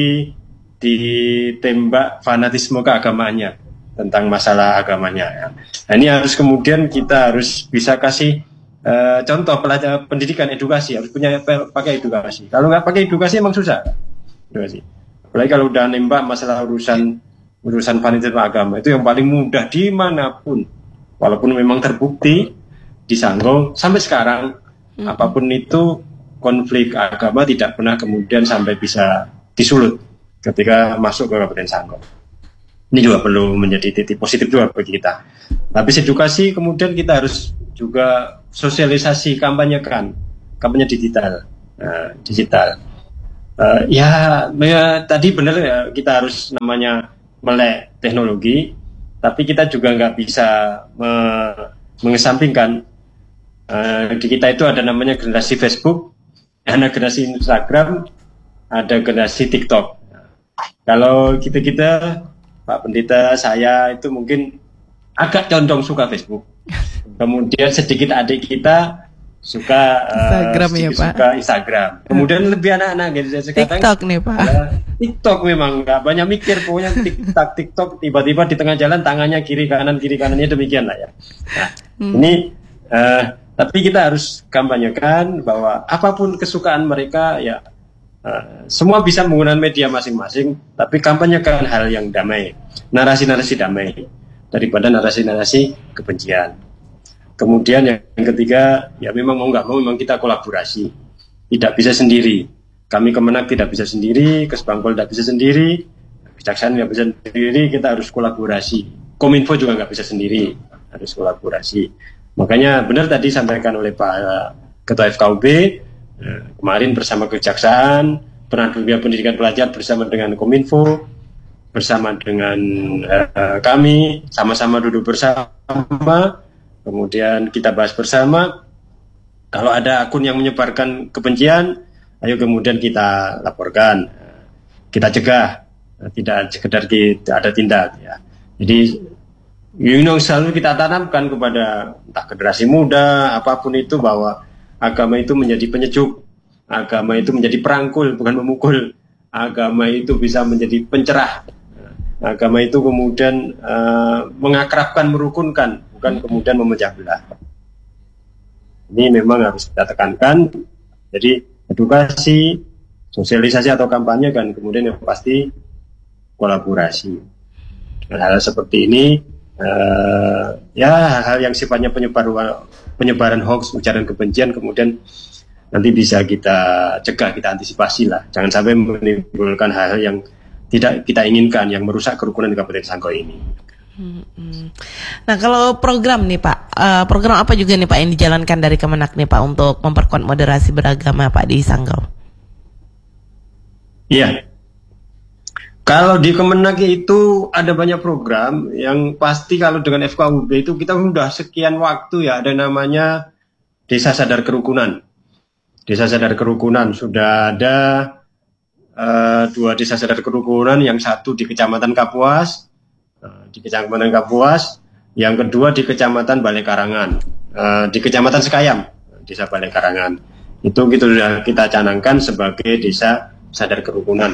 ditembak fanatisme keagamaannya tentang masalah agamanya. Nah, ini harus kemudian kita harus bisa kasih contoh pendidikan edukasi, harus pakai edukasi. Kalau nggak pakai edukasi emang susah. Edukasi. Apalagi kalau udah nembak masalah urusan fanatisme agama, itu yang paling mudah dimanapun. Walaupun memang terbukti di Sanggau sampai sekarang apapun itu konflik agama tidak pernah kemudian sampai bisa disulut ketika masuk ke Kabupaten Sanggau. Ini juga perlu menjadi titik positif juga bagi kita. Habis edukasi kemudian kita harus juga sosialisasi, kampanyekan kampanye digital. Digital. Ya, tadi benar ya, kita harus namanya melek teknologi, tapi kita juga nggak bisa mengesampingkan di kita itu ada namanya generasi Facebook, ada generasi Instagram, ada generasi TikTok. Kalau kita Pak Pendeta, saya itu mungkin agak condong suka Facebook. Kemudian sedikit adik kita suka Instagram ya Pak. Suka Instagram. Kemudian lebih anak-anak gitu sekarang. TikTok nih Pak. TikTok memang nggak banyak mikir, pokoknya TikTok tiba-tiba di tengah jalan tangannya kiri kanannya demikian lah ya. Nah, ini tapi kita harus kampanyekan bahwa apapun kesukaan mereka ya semua bisa menggunakan media masing-masing, tapi kampanyekan hal yang damai, narasi-narasi damai daripada narasi-narasi kebencian. Kemudian yang ketiga, ya memang mau nggak mau memang kita kolaborasi, tidak bisa sendiri. Kami Kemenak tidak bisa sendiri, Kesbangpol tidak bisa sendiri, Kejaksaan tidak bisa sendiri, kita harus kolaborasi. Kominfo juga nggak bisa sendiri, harus kolaborasi. Makanya benar tadi sampaikan oleh Pak Ketua FKUB, kemarin bersama Kejaksaan, Pendidikan Pendidikan Pelajar bersama dengan Kominfo, bersama dengan kami, sama-sama duduk bersama. Kemudian kita bahas bersama, kalau ada akun yang menyebarkan kebencian, ayo kemudian kita laporkan, kita cegah, tidak sekedar kita ada tindak. Ya. Jadi, selalu kita tanamkan kepada entah generasi muda, apapun itu, bahwa agama itu menjadi penyejuk, agama itu menjadi perangkul, bukan memukul, agama itu bisa menjadi pencerah, agama itu kemudian mengakrabkan, merukunkan, bukan kemudian memecah belah. Ini memang harus kita tekankan. Jadi edukasi, sosialisasi atau kampanye kan, kemudian yang pasti kolaborasi. Dengan hal seperti ini, ya hal yang sifatnya penyebaran hoax, ujaran kebencian, kemudian nanti bisa kita cegah, kita antisipasi lah. Jangan sampai menimbulkan hal-hal yang tidak kita inginkan, yang merusak kerukunan di Kabupaten Sanggau ini. Nah kalau program nih Pak, program apa juga nih Pak yang dijalankan dari Kemenak nih Pak untuk memperkuat moderasi beragama Pak di Sanggau? Iya, kalau di Kemenak itu ada banyak program yang pasti kalau dengan FKUB itu kita sudah sekian waktu ya, ada namanya Desa Sadar Kerukunan. Desa Sadar Kerukunan sudah ada 2 desa sadar kerukunan, yang satu di Kecamatan Kapuas, yang kedua di Kecamatan Balai Karangan, di Kecamatan Sekayam, Desa Balai Karangan. Itu sudah kita canangkan sebagai desa sadar kerukunan.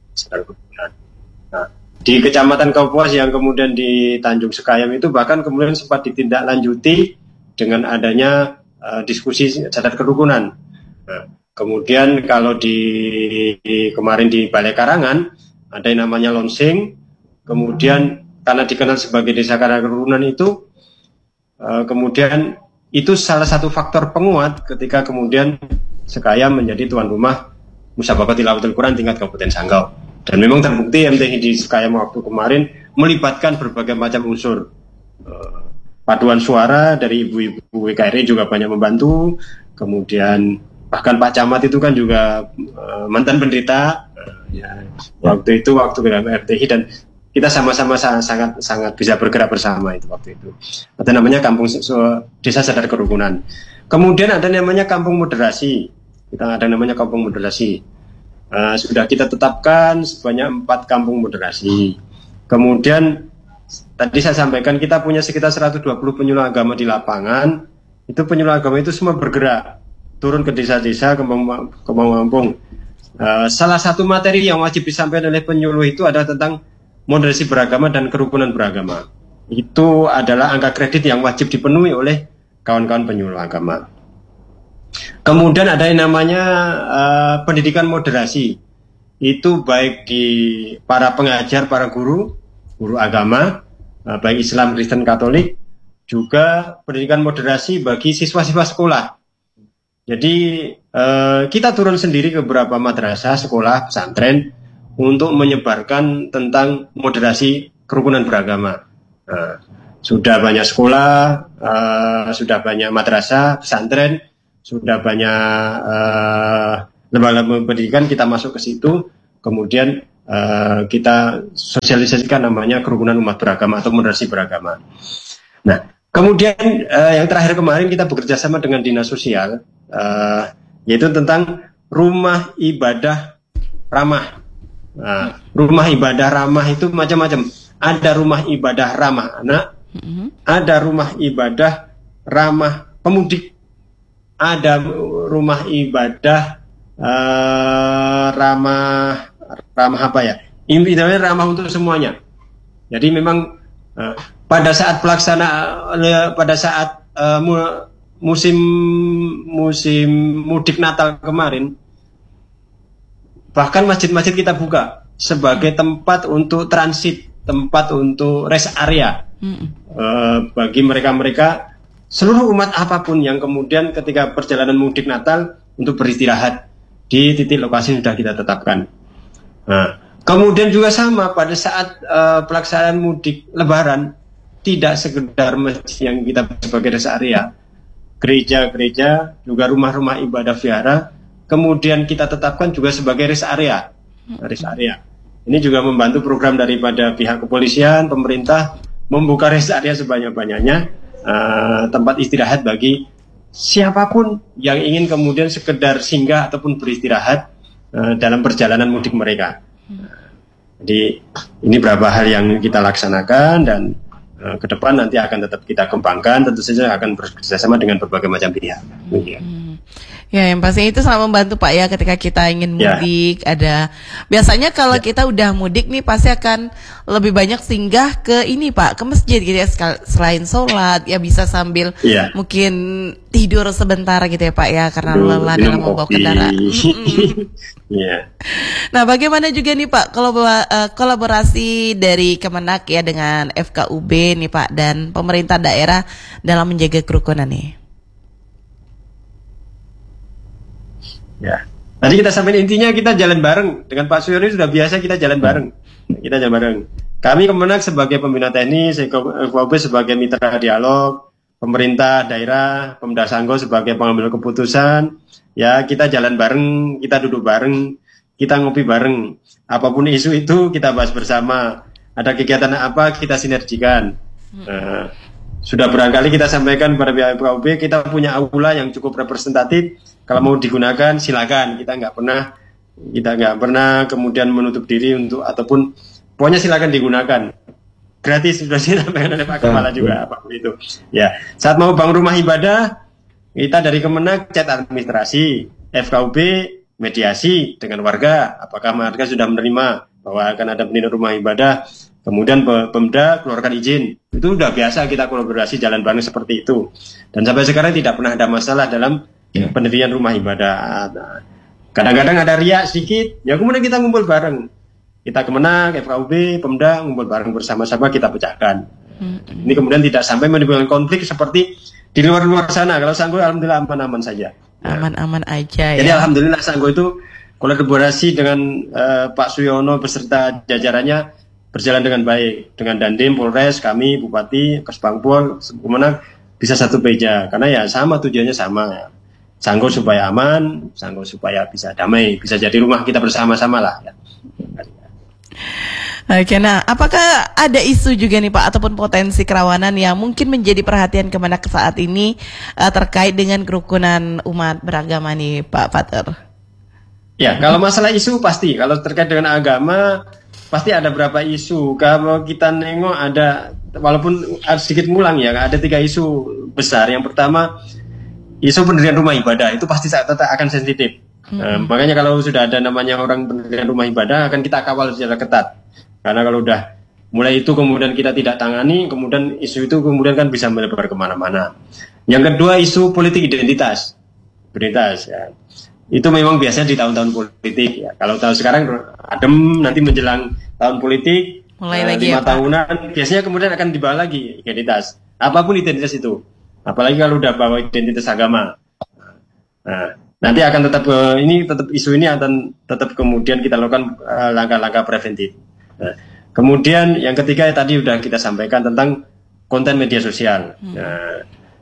Nah, di Kecamatan Kapuas yang kemudian di Tanjung Sekayam itu bahkan kemudian sempat ditindaklanjuti dengan adanya diskusi sadar kerukunan. Nah, kemudian kalau kemarin di Balai Karangan ada yang namanya launching, kemudian karena dikenal sebagai desa sadar kerukunan itu, kemudian itu salah satu faktor penguat ketika kemudian Sekayam menjadi tuan rumah Musabaqah Tilawatul Quran tingkat Kabupaten Sanggau. Dan memang terbukti MTI di Sekayam waktu kemarin melibatkan berbagai macam unsur. Paduan suara dari ibu-ibu WKRI juga banyak membantu, kemudian bahkan Pak Camat itu kan juga mantan pendeta, waktu RTI, dan kita sama-sama sangat bisa bergerak bersama itu waktu itu. Ada namanya Desa Sadar Kerukunan. Kemudian ada namanya Kampung Moderasi. Sudah kita tetapkan sebanyak 4 kampung moderasi. Kemudian tadi saya sampaikan kita punya sekitar 120 penyuluh agama di lapangan. Itu penyuluh agama itu semua bergerak turun ke desa-desa, ke kampung. Salah satu materi yang wajib disampaikan oleh penyuluh itu adalah tentang moderasi beragama dan kerukunan beragama. Itu adalah angka kredit yang wajib dipenuhi oleh kawan-kawan penyuluh agama. Kemudian ada yang namanya pendidikan moderasi. Itu baik di para pengajar, para guru agama, baik Islam, Kristen, Katolik, juga pendidikan moderasi bagi siswa-siswa sekolah. Jadi kita turun sendiri ke beberapa madrasah, sekolah, pesantren untuk menyebarkan tentang moderasi kerukunan beragama. Sudah banyak sekolah, sudah banyak madrasah, pesantren, sudah banyak lembaga pendidikan kita masuk ke situ, kemudian kita sosialisasikan namanya kerukunan umat beragama atau moderasi beragama. Nah, kemudian yang terakhir kemarin kita bekerja sama dengan Dinas Sosial, yaitu tentang rumah ibadah ramah. Nah, rumah ibadah ramah itu macam-macam. Ada rumah ibadah ramah anak, ada rumah ibadah ramah pemudik, ada rumah ibadah ramah apa ya? Intinya ramah untuk semuanya. Jadi memang pada saat musim mudik Natal kemarin, bahkan masjid-masjid kita buka sebagai tempat untuk transit, tempat untuk rest area bagi mereka-mereka seluruh umat apapun yang kemudian ketika perjalanan mudik Natal untuk beristirahat di titik lokasi yang sudah kita tetapkan. Nah, kemudian juga sama pada saat pelaksanaan mudik Lebaran, tidak sekedar masjid yang kita sebagai rest area, gereja-gereja juga rumah-rumah ibadah vihara kemudian kita tetapkan juga sebagai rest area. Ini juga membantu program daripada pihak kepolisian, pemerintah membuka rest area sebanyak-banyaknya, tempat istirahat bagi siapapun yang ingin kemudian sekedar singgah ataupun beristirahat dalam perjalanan mudik mereka. Jadi ini beberapa hal yang kita laksanakan dan ke depan nanti akan tetap kita kembangkan, tentu saja akan bekerjasama dengan berbagai macam pihak. Ya, yang pasti itu sangat membantu Pak ya ketika kita ingin mudik. Ada biasanya kalau kita udah mudik nih pasti akan lebih banyak singgah ke ini Pak, ke masjid gitu ya, selain sholat ya bisa sambil mungkin tidur sebentar gitu ya Pak ya, karena lelah dalam membawa kendaraan. Nah, bagaimana juga nih Pak kolaborasi dari Kemenak ya dengan FKUB nih Pak dan pemerintah daerah dalam menjaga kerukunan nih? Ya, nanti kita sampai intinya kita jalan bareng dengan Pak Suyono, sudah biasa kita jalan bareng. Kami Kemenak sebagai pembina teknis, FKUB sebagai mitra dialog, pemerintah daerah, Pemda Sanggo sebagai pengambil keputusan. Ya, kita jalan bareng, kita duduk bareng, kita ngopi bareng. Apapun isu itu kita bahas bersama. Ada kegiatan apa kita sinergikan. Sudah berangkali kita sampaikan pada pihak FKUB, kita punya aula yang cukup representatif. Kalau mau digunakan silakan, kita nggak pernah kemudian menutup diri untuk ataupun pokoknya silakan digunakan, gratis sudah disampaikan oleh Pak Kepala juga apapun itu. Ya, saat mau bangun rumah ibadah, kita dari Kemenak chat administrasi, FKUB mediasi dengan warga, apakah warga sudah menerima bahwa akan ada pendirian rumah ibadah, kemudian Pemda keluarkan izin, itu udah biasa kita kolaborasi jalan bareng seperti itu, dan sampai sekarang tidak pernah ada masalah dalam pendirian rumah ibadah. Kadang-kadang ada riak sedikit, ya kemudian kita ngumpul bareng. Kita Kemenak, FKUB, Pemda ngumpul bareng bersama-sama kita pecahkan. Ini kemudian tidak sampai menimbulkan konflik seperti di luar-luar sana. Kalau Sanggo alhamdulillah aman-aman saja. Aman-aman aja ya. Jadi alhamdulillah Sanggo itu kolaborasi dengan Pak Suyono beserta jajarannya berjalan dengan baik. Dengan Dandim, Polres, kami, Bupati, Kesbangpol, Kemenak bisa satu meja. Karena ya sama, tujuannya sama. Sanggo supaya aman, Sanggo supaya bisa damai, bisa jadi rumah kita bersama-sama lah. Ya. Oke, nah apakah ada isu juga nih Pak ataupun potensi kerawanan yang mungkin menjadi perhatian Kemenak saat ini terkait dengan kerukunan umat beragama nih Pak Fatur? Ya, kalau masalah isu pasti, kalau terkait dengan agama pasti ada berapa isu. Kalau kita nengok ada, walaupun sedikit ngulang ya, ada 3 isu besar. Yang pertama, isu pendirian rumah ibadah itu pasti tetap akan sensitif. Makanya kalau sudah ada namanya orang pendirian rumah ibadah akan kita kawal secara ketat. Karena kalau udah mulai itu kemudian kita tidak tangani, kemudian isu itu kemudian kan bisa melebar kemana-mana. Yang kedua isu politik identitas. Ya. Itu memang biasanya di tahun-tahun politik ya. Kalau tahun sekarang adem, nanti menjelang tahun politik mulai lagi 5 tahunan biasanya kemudian akan dibawa lagi identitas. Apapun identitas itu. Apalagi kalau udah bawa identitas agama. Nah, nanti akan tetap isu ini akan tetap kemudian kita lakukan langkah-langkah preventif. Nah, kemudian yang ketiga tadi sudah kita sampaikan tentang konten media sosial. Nah,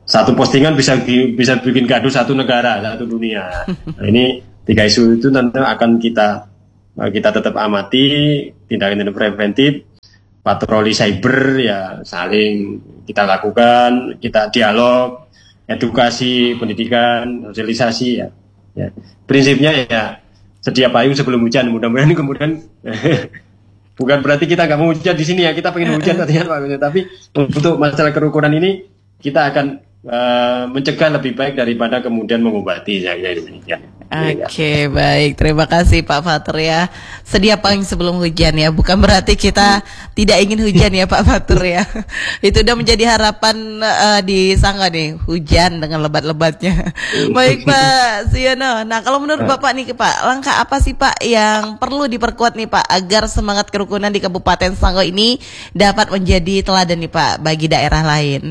satu postingan bisa bikin gaduh satu negara, satu dunia. Nah, ini 3 isu itu tentu akan kita tetap amati, tindakan preventif, patroli cyber ya saling kita lakukan, kita dialog, edukasi, pendidikan, sosialisasi ya. Prinsipnya ya sedia payung sebelum hujan. Mudah-mudahan kemudian bukan berarti kita nggak mau hujan di sini ya, kita pengen hujan artinya Pak. Tapi untuk masalah kerukunan ini kita akan mencegah lebih baik daripada kemudian mengobati ya demikian. Oke, baik. Terima kasih Pak Fatur ya. Sedia payung sebelum hujan ya. Bukan berarti kita tidak ingin hujan ya Pak Fatur ya. Itu udah menjadi harapan di Sangga nih, hujan dengan lebat-lebatnya. Baik Pak Siono. Nah, kalau menurut Bapak nih Pak, langkah apa sih Pak yang perlu diperkuat nih Pak agar semangat kerukunan di Kabupaten Sanggau ini dapat menjadi teladan nih Pak bagi daerah lain?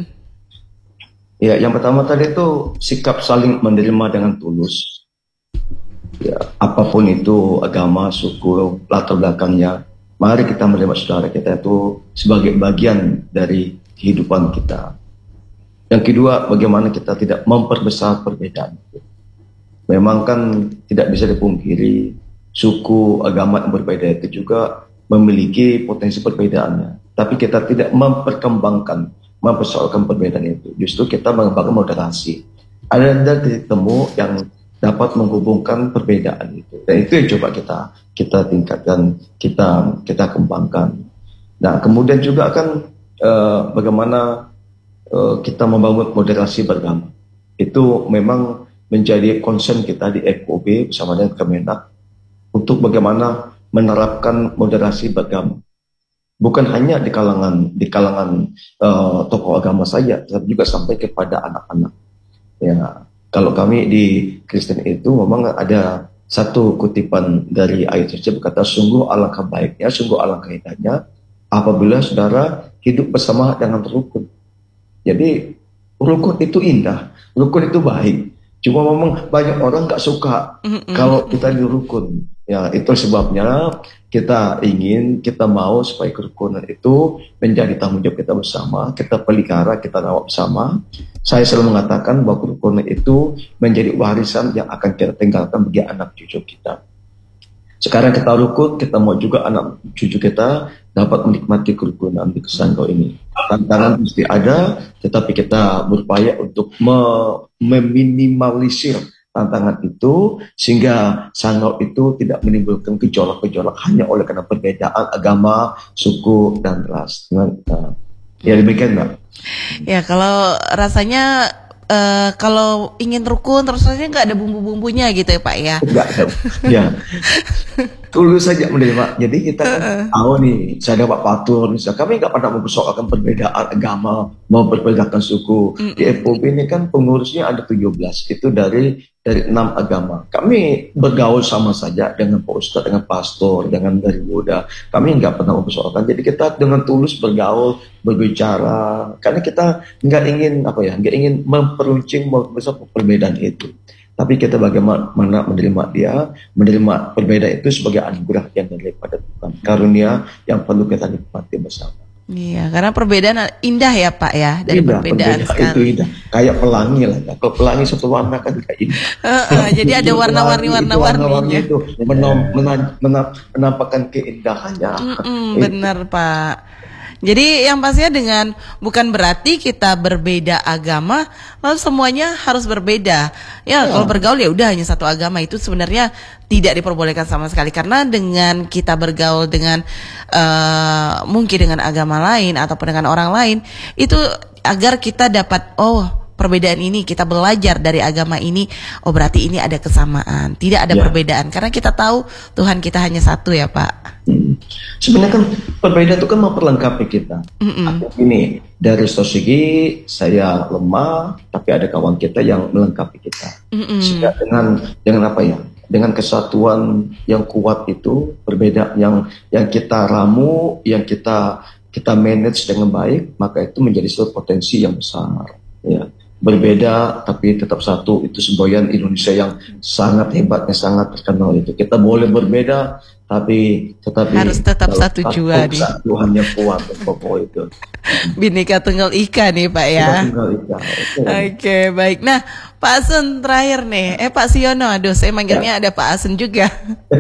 Ya, yang pertama tadi itu sikap saling menerima dengan tulus. Ya, apapun itu agama, suku, latar belakangnya, mari kita menerima saudara kita itu sebagai bagian dari kehidupan kita. Yang kedua, bagaimana kita tidak memperbesar perbedaan. Memang kan tidak bisa dipungkiri suku, agama yang berbeda itu juga memiliki potensi perbedaannya. Tapi kita tidak mempersoalkan perbedaan itu. Justru kita mengembangkan moderasi. Ada titik temu yang dapat menghubungkan perbedaan itu, dan itu yang coba kita tingkatkan, kita kembangkan. Nah, kemudian juga akan bagaimana kita membangun moderasi beragama. Itu memang menjadi concern kita di FOB bersama dengan Kemenak untuk bagaimana menerapkan moderasi beragama. Bukan hanya di kalangan tokoh agama saja, tapi juga sampai kepada anak-anak. Ya. Kalau kami di Kristen itu memang ada satu kutipan dari ayat suci berkata, sungguh alangkah baiknya, sungguh alangkah indahnya apabila saudara hidup bersama dengan rukun. Jadi rukun itu indah, rukun itu baik. Cuma memang banyak orang nggak suka kalau kita di rukun. Ya, itu sebabnya kita mau supaya kerukunan itu menjadi tanggung jawab kita bersama, kita pelihara, kita rawat bersama. Saya selalu mengatakan bahwa kerukunan itu menjadi warisan yang akan kita tinggalkan bagi anak cucu kita. Sekarang kita rukun, kita mau juga anak cucu kita dapat menikmati kerukunan di Sanggau ini. Tantangan mesti ada, tetapi kita berupaya untuk meminimalisir tantangan itu sehingga Sanggau itu tidak menimbulkan gejolak-gejolak hanya oleh karena perbedaan agama, suku, dan ras. Ya demikian Mbak. Ya kalau rasanya kalau ingin rukun terus rasanya nggak ada bumbu-bumbunya gitu ya Pak ya. Enggak ada. Ya. Tulus saja menerima. Jadi kita kan tahu nih, saya ada Pak Fatur, misalnya kami nggak pernah mempersoalkan perbedaan agama, memperbedakan suku. Di FOB ini kan pengurusnya ada 17, itu dari 6 agama. Kami bergaul sama saja dengan Pak Ustadz, dengan pastor, dengan dari muda. Kami nggak pernah mempersoalkan. Jadi kita dengan tulus bergaul, berbicara, karena kita nggak ingin memperuncing membesar perbedaan itu. Tapi kita bagaimana menerima perbedaan itu sebagai anugerah yang daripada Tuhan, karunia yang perlu kita nikmati bersama. Iya, karena perbedaan indah ya Pak ya, dari perbedaan sekali. Itu indah, kayak pelangi lah. Kalau pelangi satu warna kan kayak indah. Jadi ada warna-warninya. Itu menampakkan keindahannya. Benar Pak. Jadi yang pastinya dengan bukan berarti kita berbeda agama lalu semuanya harus berbeda. Ya kalau bergaul ya udah hanya satu agama, itu sebenarnya tidak diperbolehkan sama sekali, karena dengan kita bergaul dengan mungkin dengan agama lain ataupun dengan orang lain itu agar kita dapat perbedaan ini, kita belajar dari agama ini, berarti ini ada kesamaan, tidak ada perbedaan, karena kita tahu Tuhan kita hanya satu ya Pak. Sebenarnya kan perbedaan itu kan memperlengkapi kita. Ini dari strategi saya lemah, tapi ada kawan kita yang melengkapi kita. Sehingga dengan kesatuan yang kuat itu, perbedaan yang kita ramu, yang kita manage dengan baik, maka itu menjadi suatu potensi yang besar. Ya. Berbeda tapi tetap satu, itu semboyan Indonesia yang sangat hebat, yang sangat terkenal itu. Kita boleh berbeda tetapi harus tetap satu jua nih. Tuhannya kuat pokok itu. Bhinneka Tunggal Ika nih Pak ya. Tunggal Ika. Oke, baik. Nah, Pak Asun terakhir nih. Pak Siono, aduh saya manggilnya ada Pak Asun juga.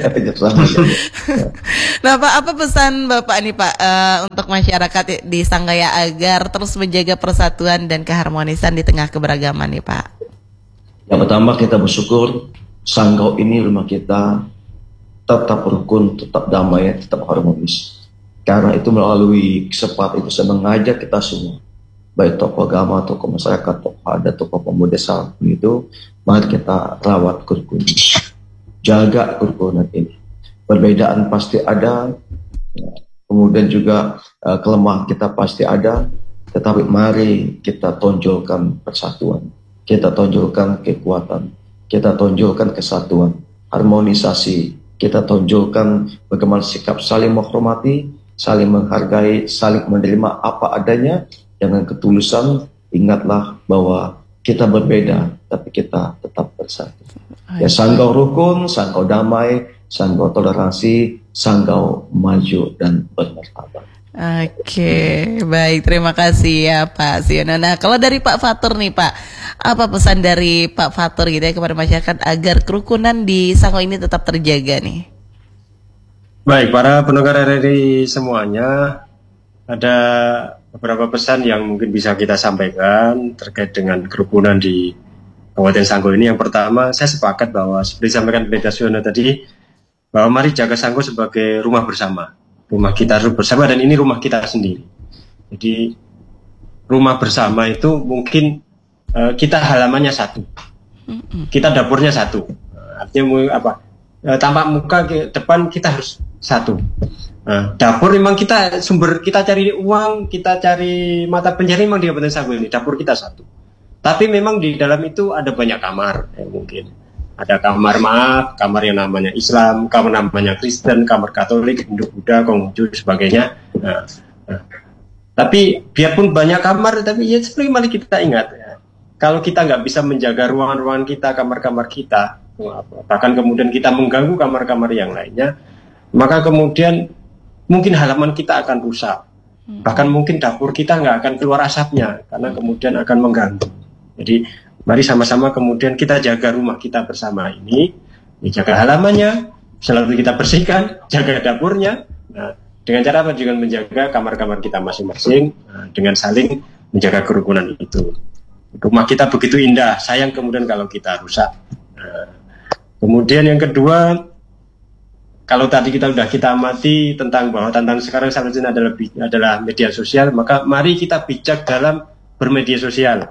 Nah Pak, apa pesan Bapak nih Pak untuk masyarakat di Sanggaya agar terus menjaga persatuan dan keharmonisan di tengah keberagaman nih Pak? Yang pertama kita bersyukur Sanggau ini rumah kita tetap rukun, tetap damai, tetap harmonis. Karena itu melalui kesempatan itu saya mengajak kita semua, baik tokoh agama, tokoh masyarakat, tokoh adat, tokoh pemuda sahabat itu, mari kita rawat kerukunan, jaga kerukunan ini. Perbedaan pasti ada, kemudian juga kelemahan kita pasti ada, tetapi mari kita tonjolkan persatuan, kita tonjolkan kekuatan, kita tonjolkan kesatuan, harmonisasi, kita tonjolkan bagaimana sikap saling menghormati, saling menghargai, saling menerima apa adanya dengan ketulusan. Ingatlah bahwa kita berbeda, tapi kita tetap bersatu. Ya, Sanggau rukun, Sanggau damai, Sanggau toleransi, Sanggau maju dan bermartabat. Oke, baik, terima kasih ya Pak Siono. Nah, kalau dari Pak Fatur nih Pak, apa pesan dari Pak Fatur gitu ya kepada masyarakat agar kerukunan di Sanggau ini tetap terjaga nih? Baik, para pendengar RRI semuanya, ada beberapa pesan yang mungkin bisa kita sampaikan terkait dengan kerukunan di Kabupaten Sanggau ini. Yang pertama, saya sepakat bahwa seperti disampaikan Pendeta Siono tadi, bahwa mari jaga Sanggau sebagai rumah bersama. Rumah kita bersama dan ini rumah kita sendiri. Jadi rumah bersama itu mungkin kita halamannya satu, kita dapurnya satu. Artinya apa? Tampak muka ke depan kita harus satu. Dapur memang kita sumber kita cari uang, kita cari mata pencarian memang di Kabupaten Sanggau ini dapur kita satu. Tapi memang di dalam itu ada banyak kamar mungkin. Ada kamar kamar yang namanya Islam, kamar namanya Kristen, kamar Katolik, Hindu, Buddha, Konghucu, sebagainya. Tapi biarpun banyak kamar, tapi ya seperti mari kita ingat, ya, kalau kita nggak bisa menjaga ruangan-ruangan kita, kamar-kamar kita, bahkan kemudian kita mengganggu kamar-kamar yang lainnya, maka kemudian mungkin halaman kita akan rusak. Bahkan mungkin dapur kita nggak akan keluar asapnya, karena kemudian akan mengganggu. Jadi mari sama-sama kemudian kita jaga rumah kita bersama ini, jaga halamannya, selalu kita bersihkan, jaga dapurnya. Nah, dengan cara apa? Dengan menjaga kamar-kamar kita masing-masing, dengan saling menjaga kerukunan itu. Rumah kita begitu indah, sayang kemudian kalau kita rusak. Kemudian yang kedua, kalau tadi kita amati tentang bahwa tantangan sekarang salah satunya adalah media sosial, maka mari kita bijak dalam bermedia sosial.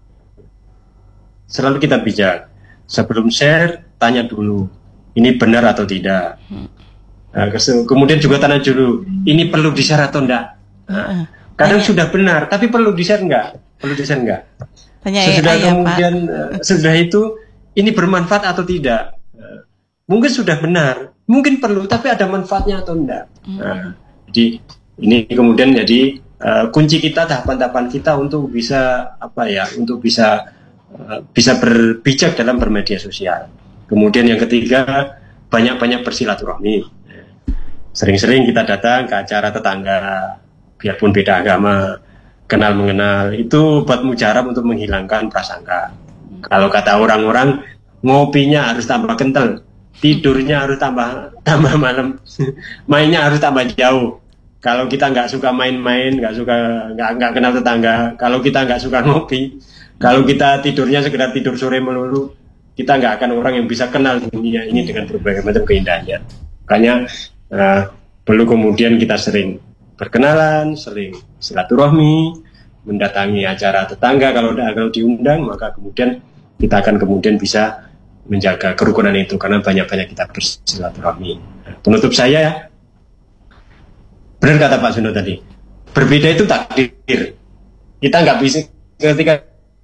Selalu kita bijak. Sebelum share, tanya dulu, ini benar atau tidak. Kemudian juga tanya dulu, ini perlu di-share atau enggak. Kadang sudah benar, tapi perlu di-share enggak? Perlu di-share enggak? Sesudah kemudian, sesudah itu, ini bermanfaat atau tidak? Mungkin sudah benar, mungkin perlu, tapi ada manfaatnya atau enggak? Jadi ini kemudian jadi kunci kita, tahapan-tahapan kita untuk bisa untuk bisa berbijak dalam bermedia sosial. Kemudian yang ketiga, banyak-banyak bersilaturahmi. Sering-sering kita datang ke acara tetangga, biarpun beda agama, kenal mengenal, itu buat mujarab untuk menghilangkan prasangka. Kalau kata orang-orang, ngopinya harus tambah kental, tidurnya harus tambah malam, mainnya harus tambah jauh. Kalau kita nggak suka main-main, nggak kenal tetangga, kalau kita nggak suka ngopi, kalau kita tidurnya sekedar tidur sore melulu, kita nggak akan orang yang bisa kenal dunia ini dengan berbagai macam keindahannya. Makanya perlu kemudian kita sering berkenalan, sering silaturahmi, mendatangi acara tetangga kalau diundang, maka kemudian kita akan kemudian bisa menjaga kerukunan itu karena banyak-banyak kita bersilaturahmi. Penutup saya, benar kata Pak Suno tadi, berbeda itu takdir. Kita nggak bisa ketika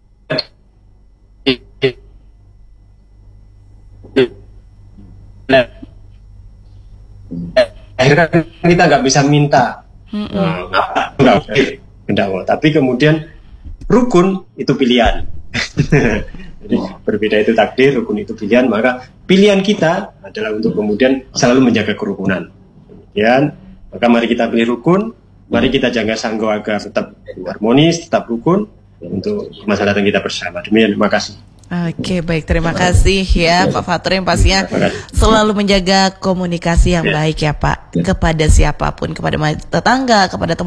akhirnya kita nggak bisa minta tapi kemudian rukun itu pilihan. Jadi berbeda itu takdir, rukun itu pilihan, maka pilihan kita adalah untuk kemudian selalu menjaga kerukunan. Kemudian, maka mari kita pilih rukun, mari kita jaga Sanggo agar tetap harmonis, tetap rukun untuk masa datang kita bersama. Demikian, terima kasih. Oke, baik, terima kasih ya Pak Fatur yang pastinya selalu menjaga komunikasi yang baik ya Pak, kepada siapapun, kepada tetangga, kepada teman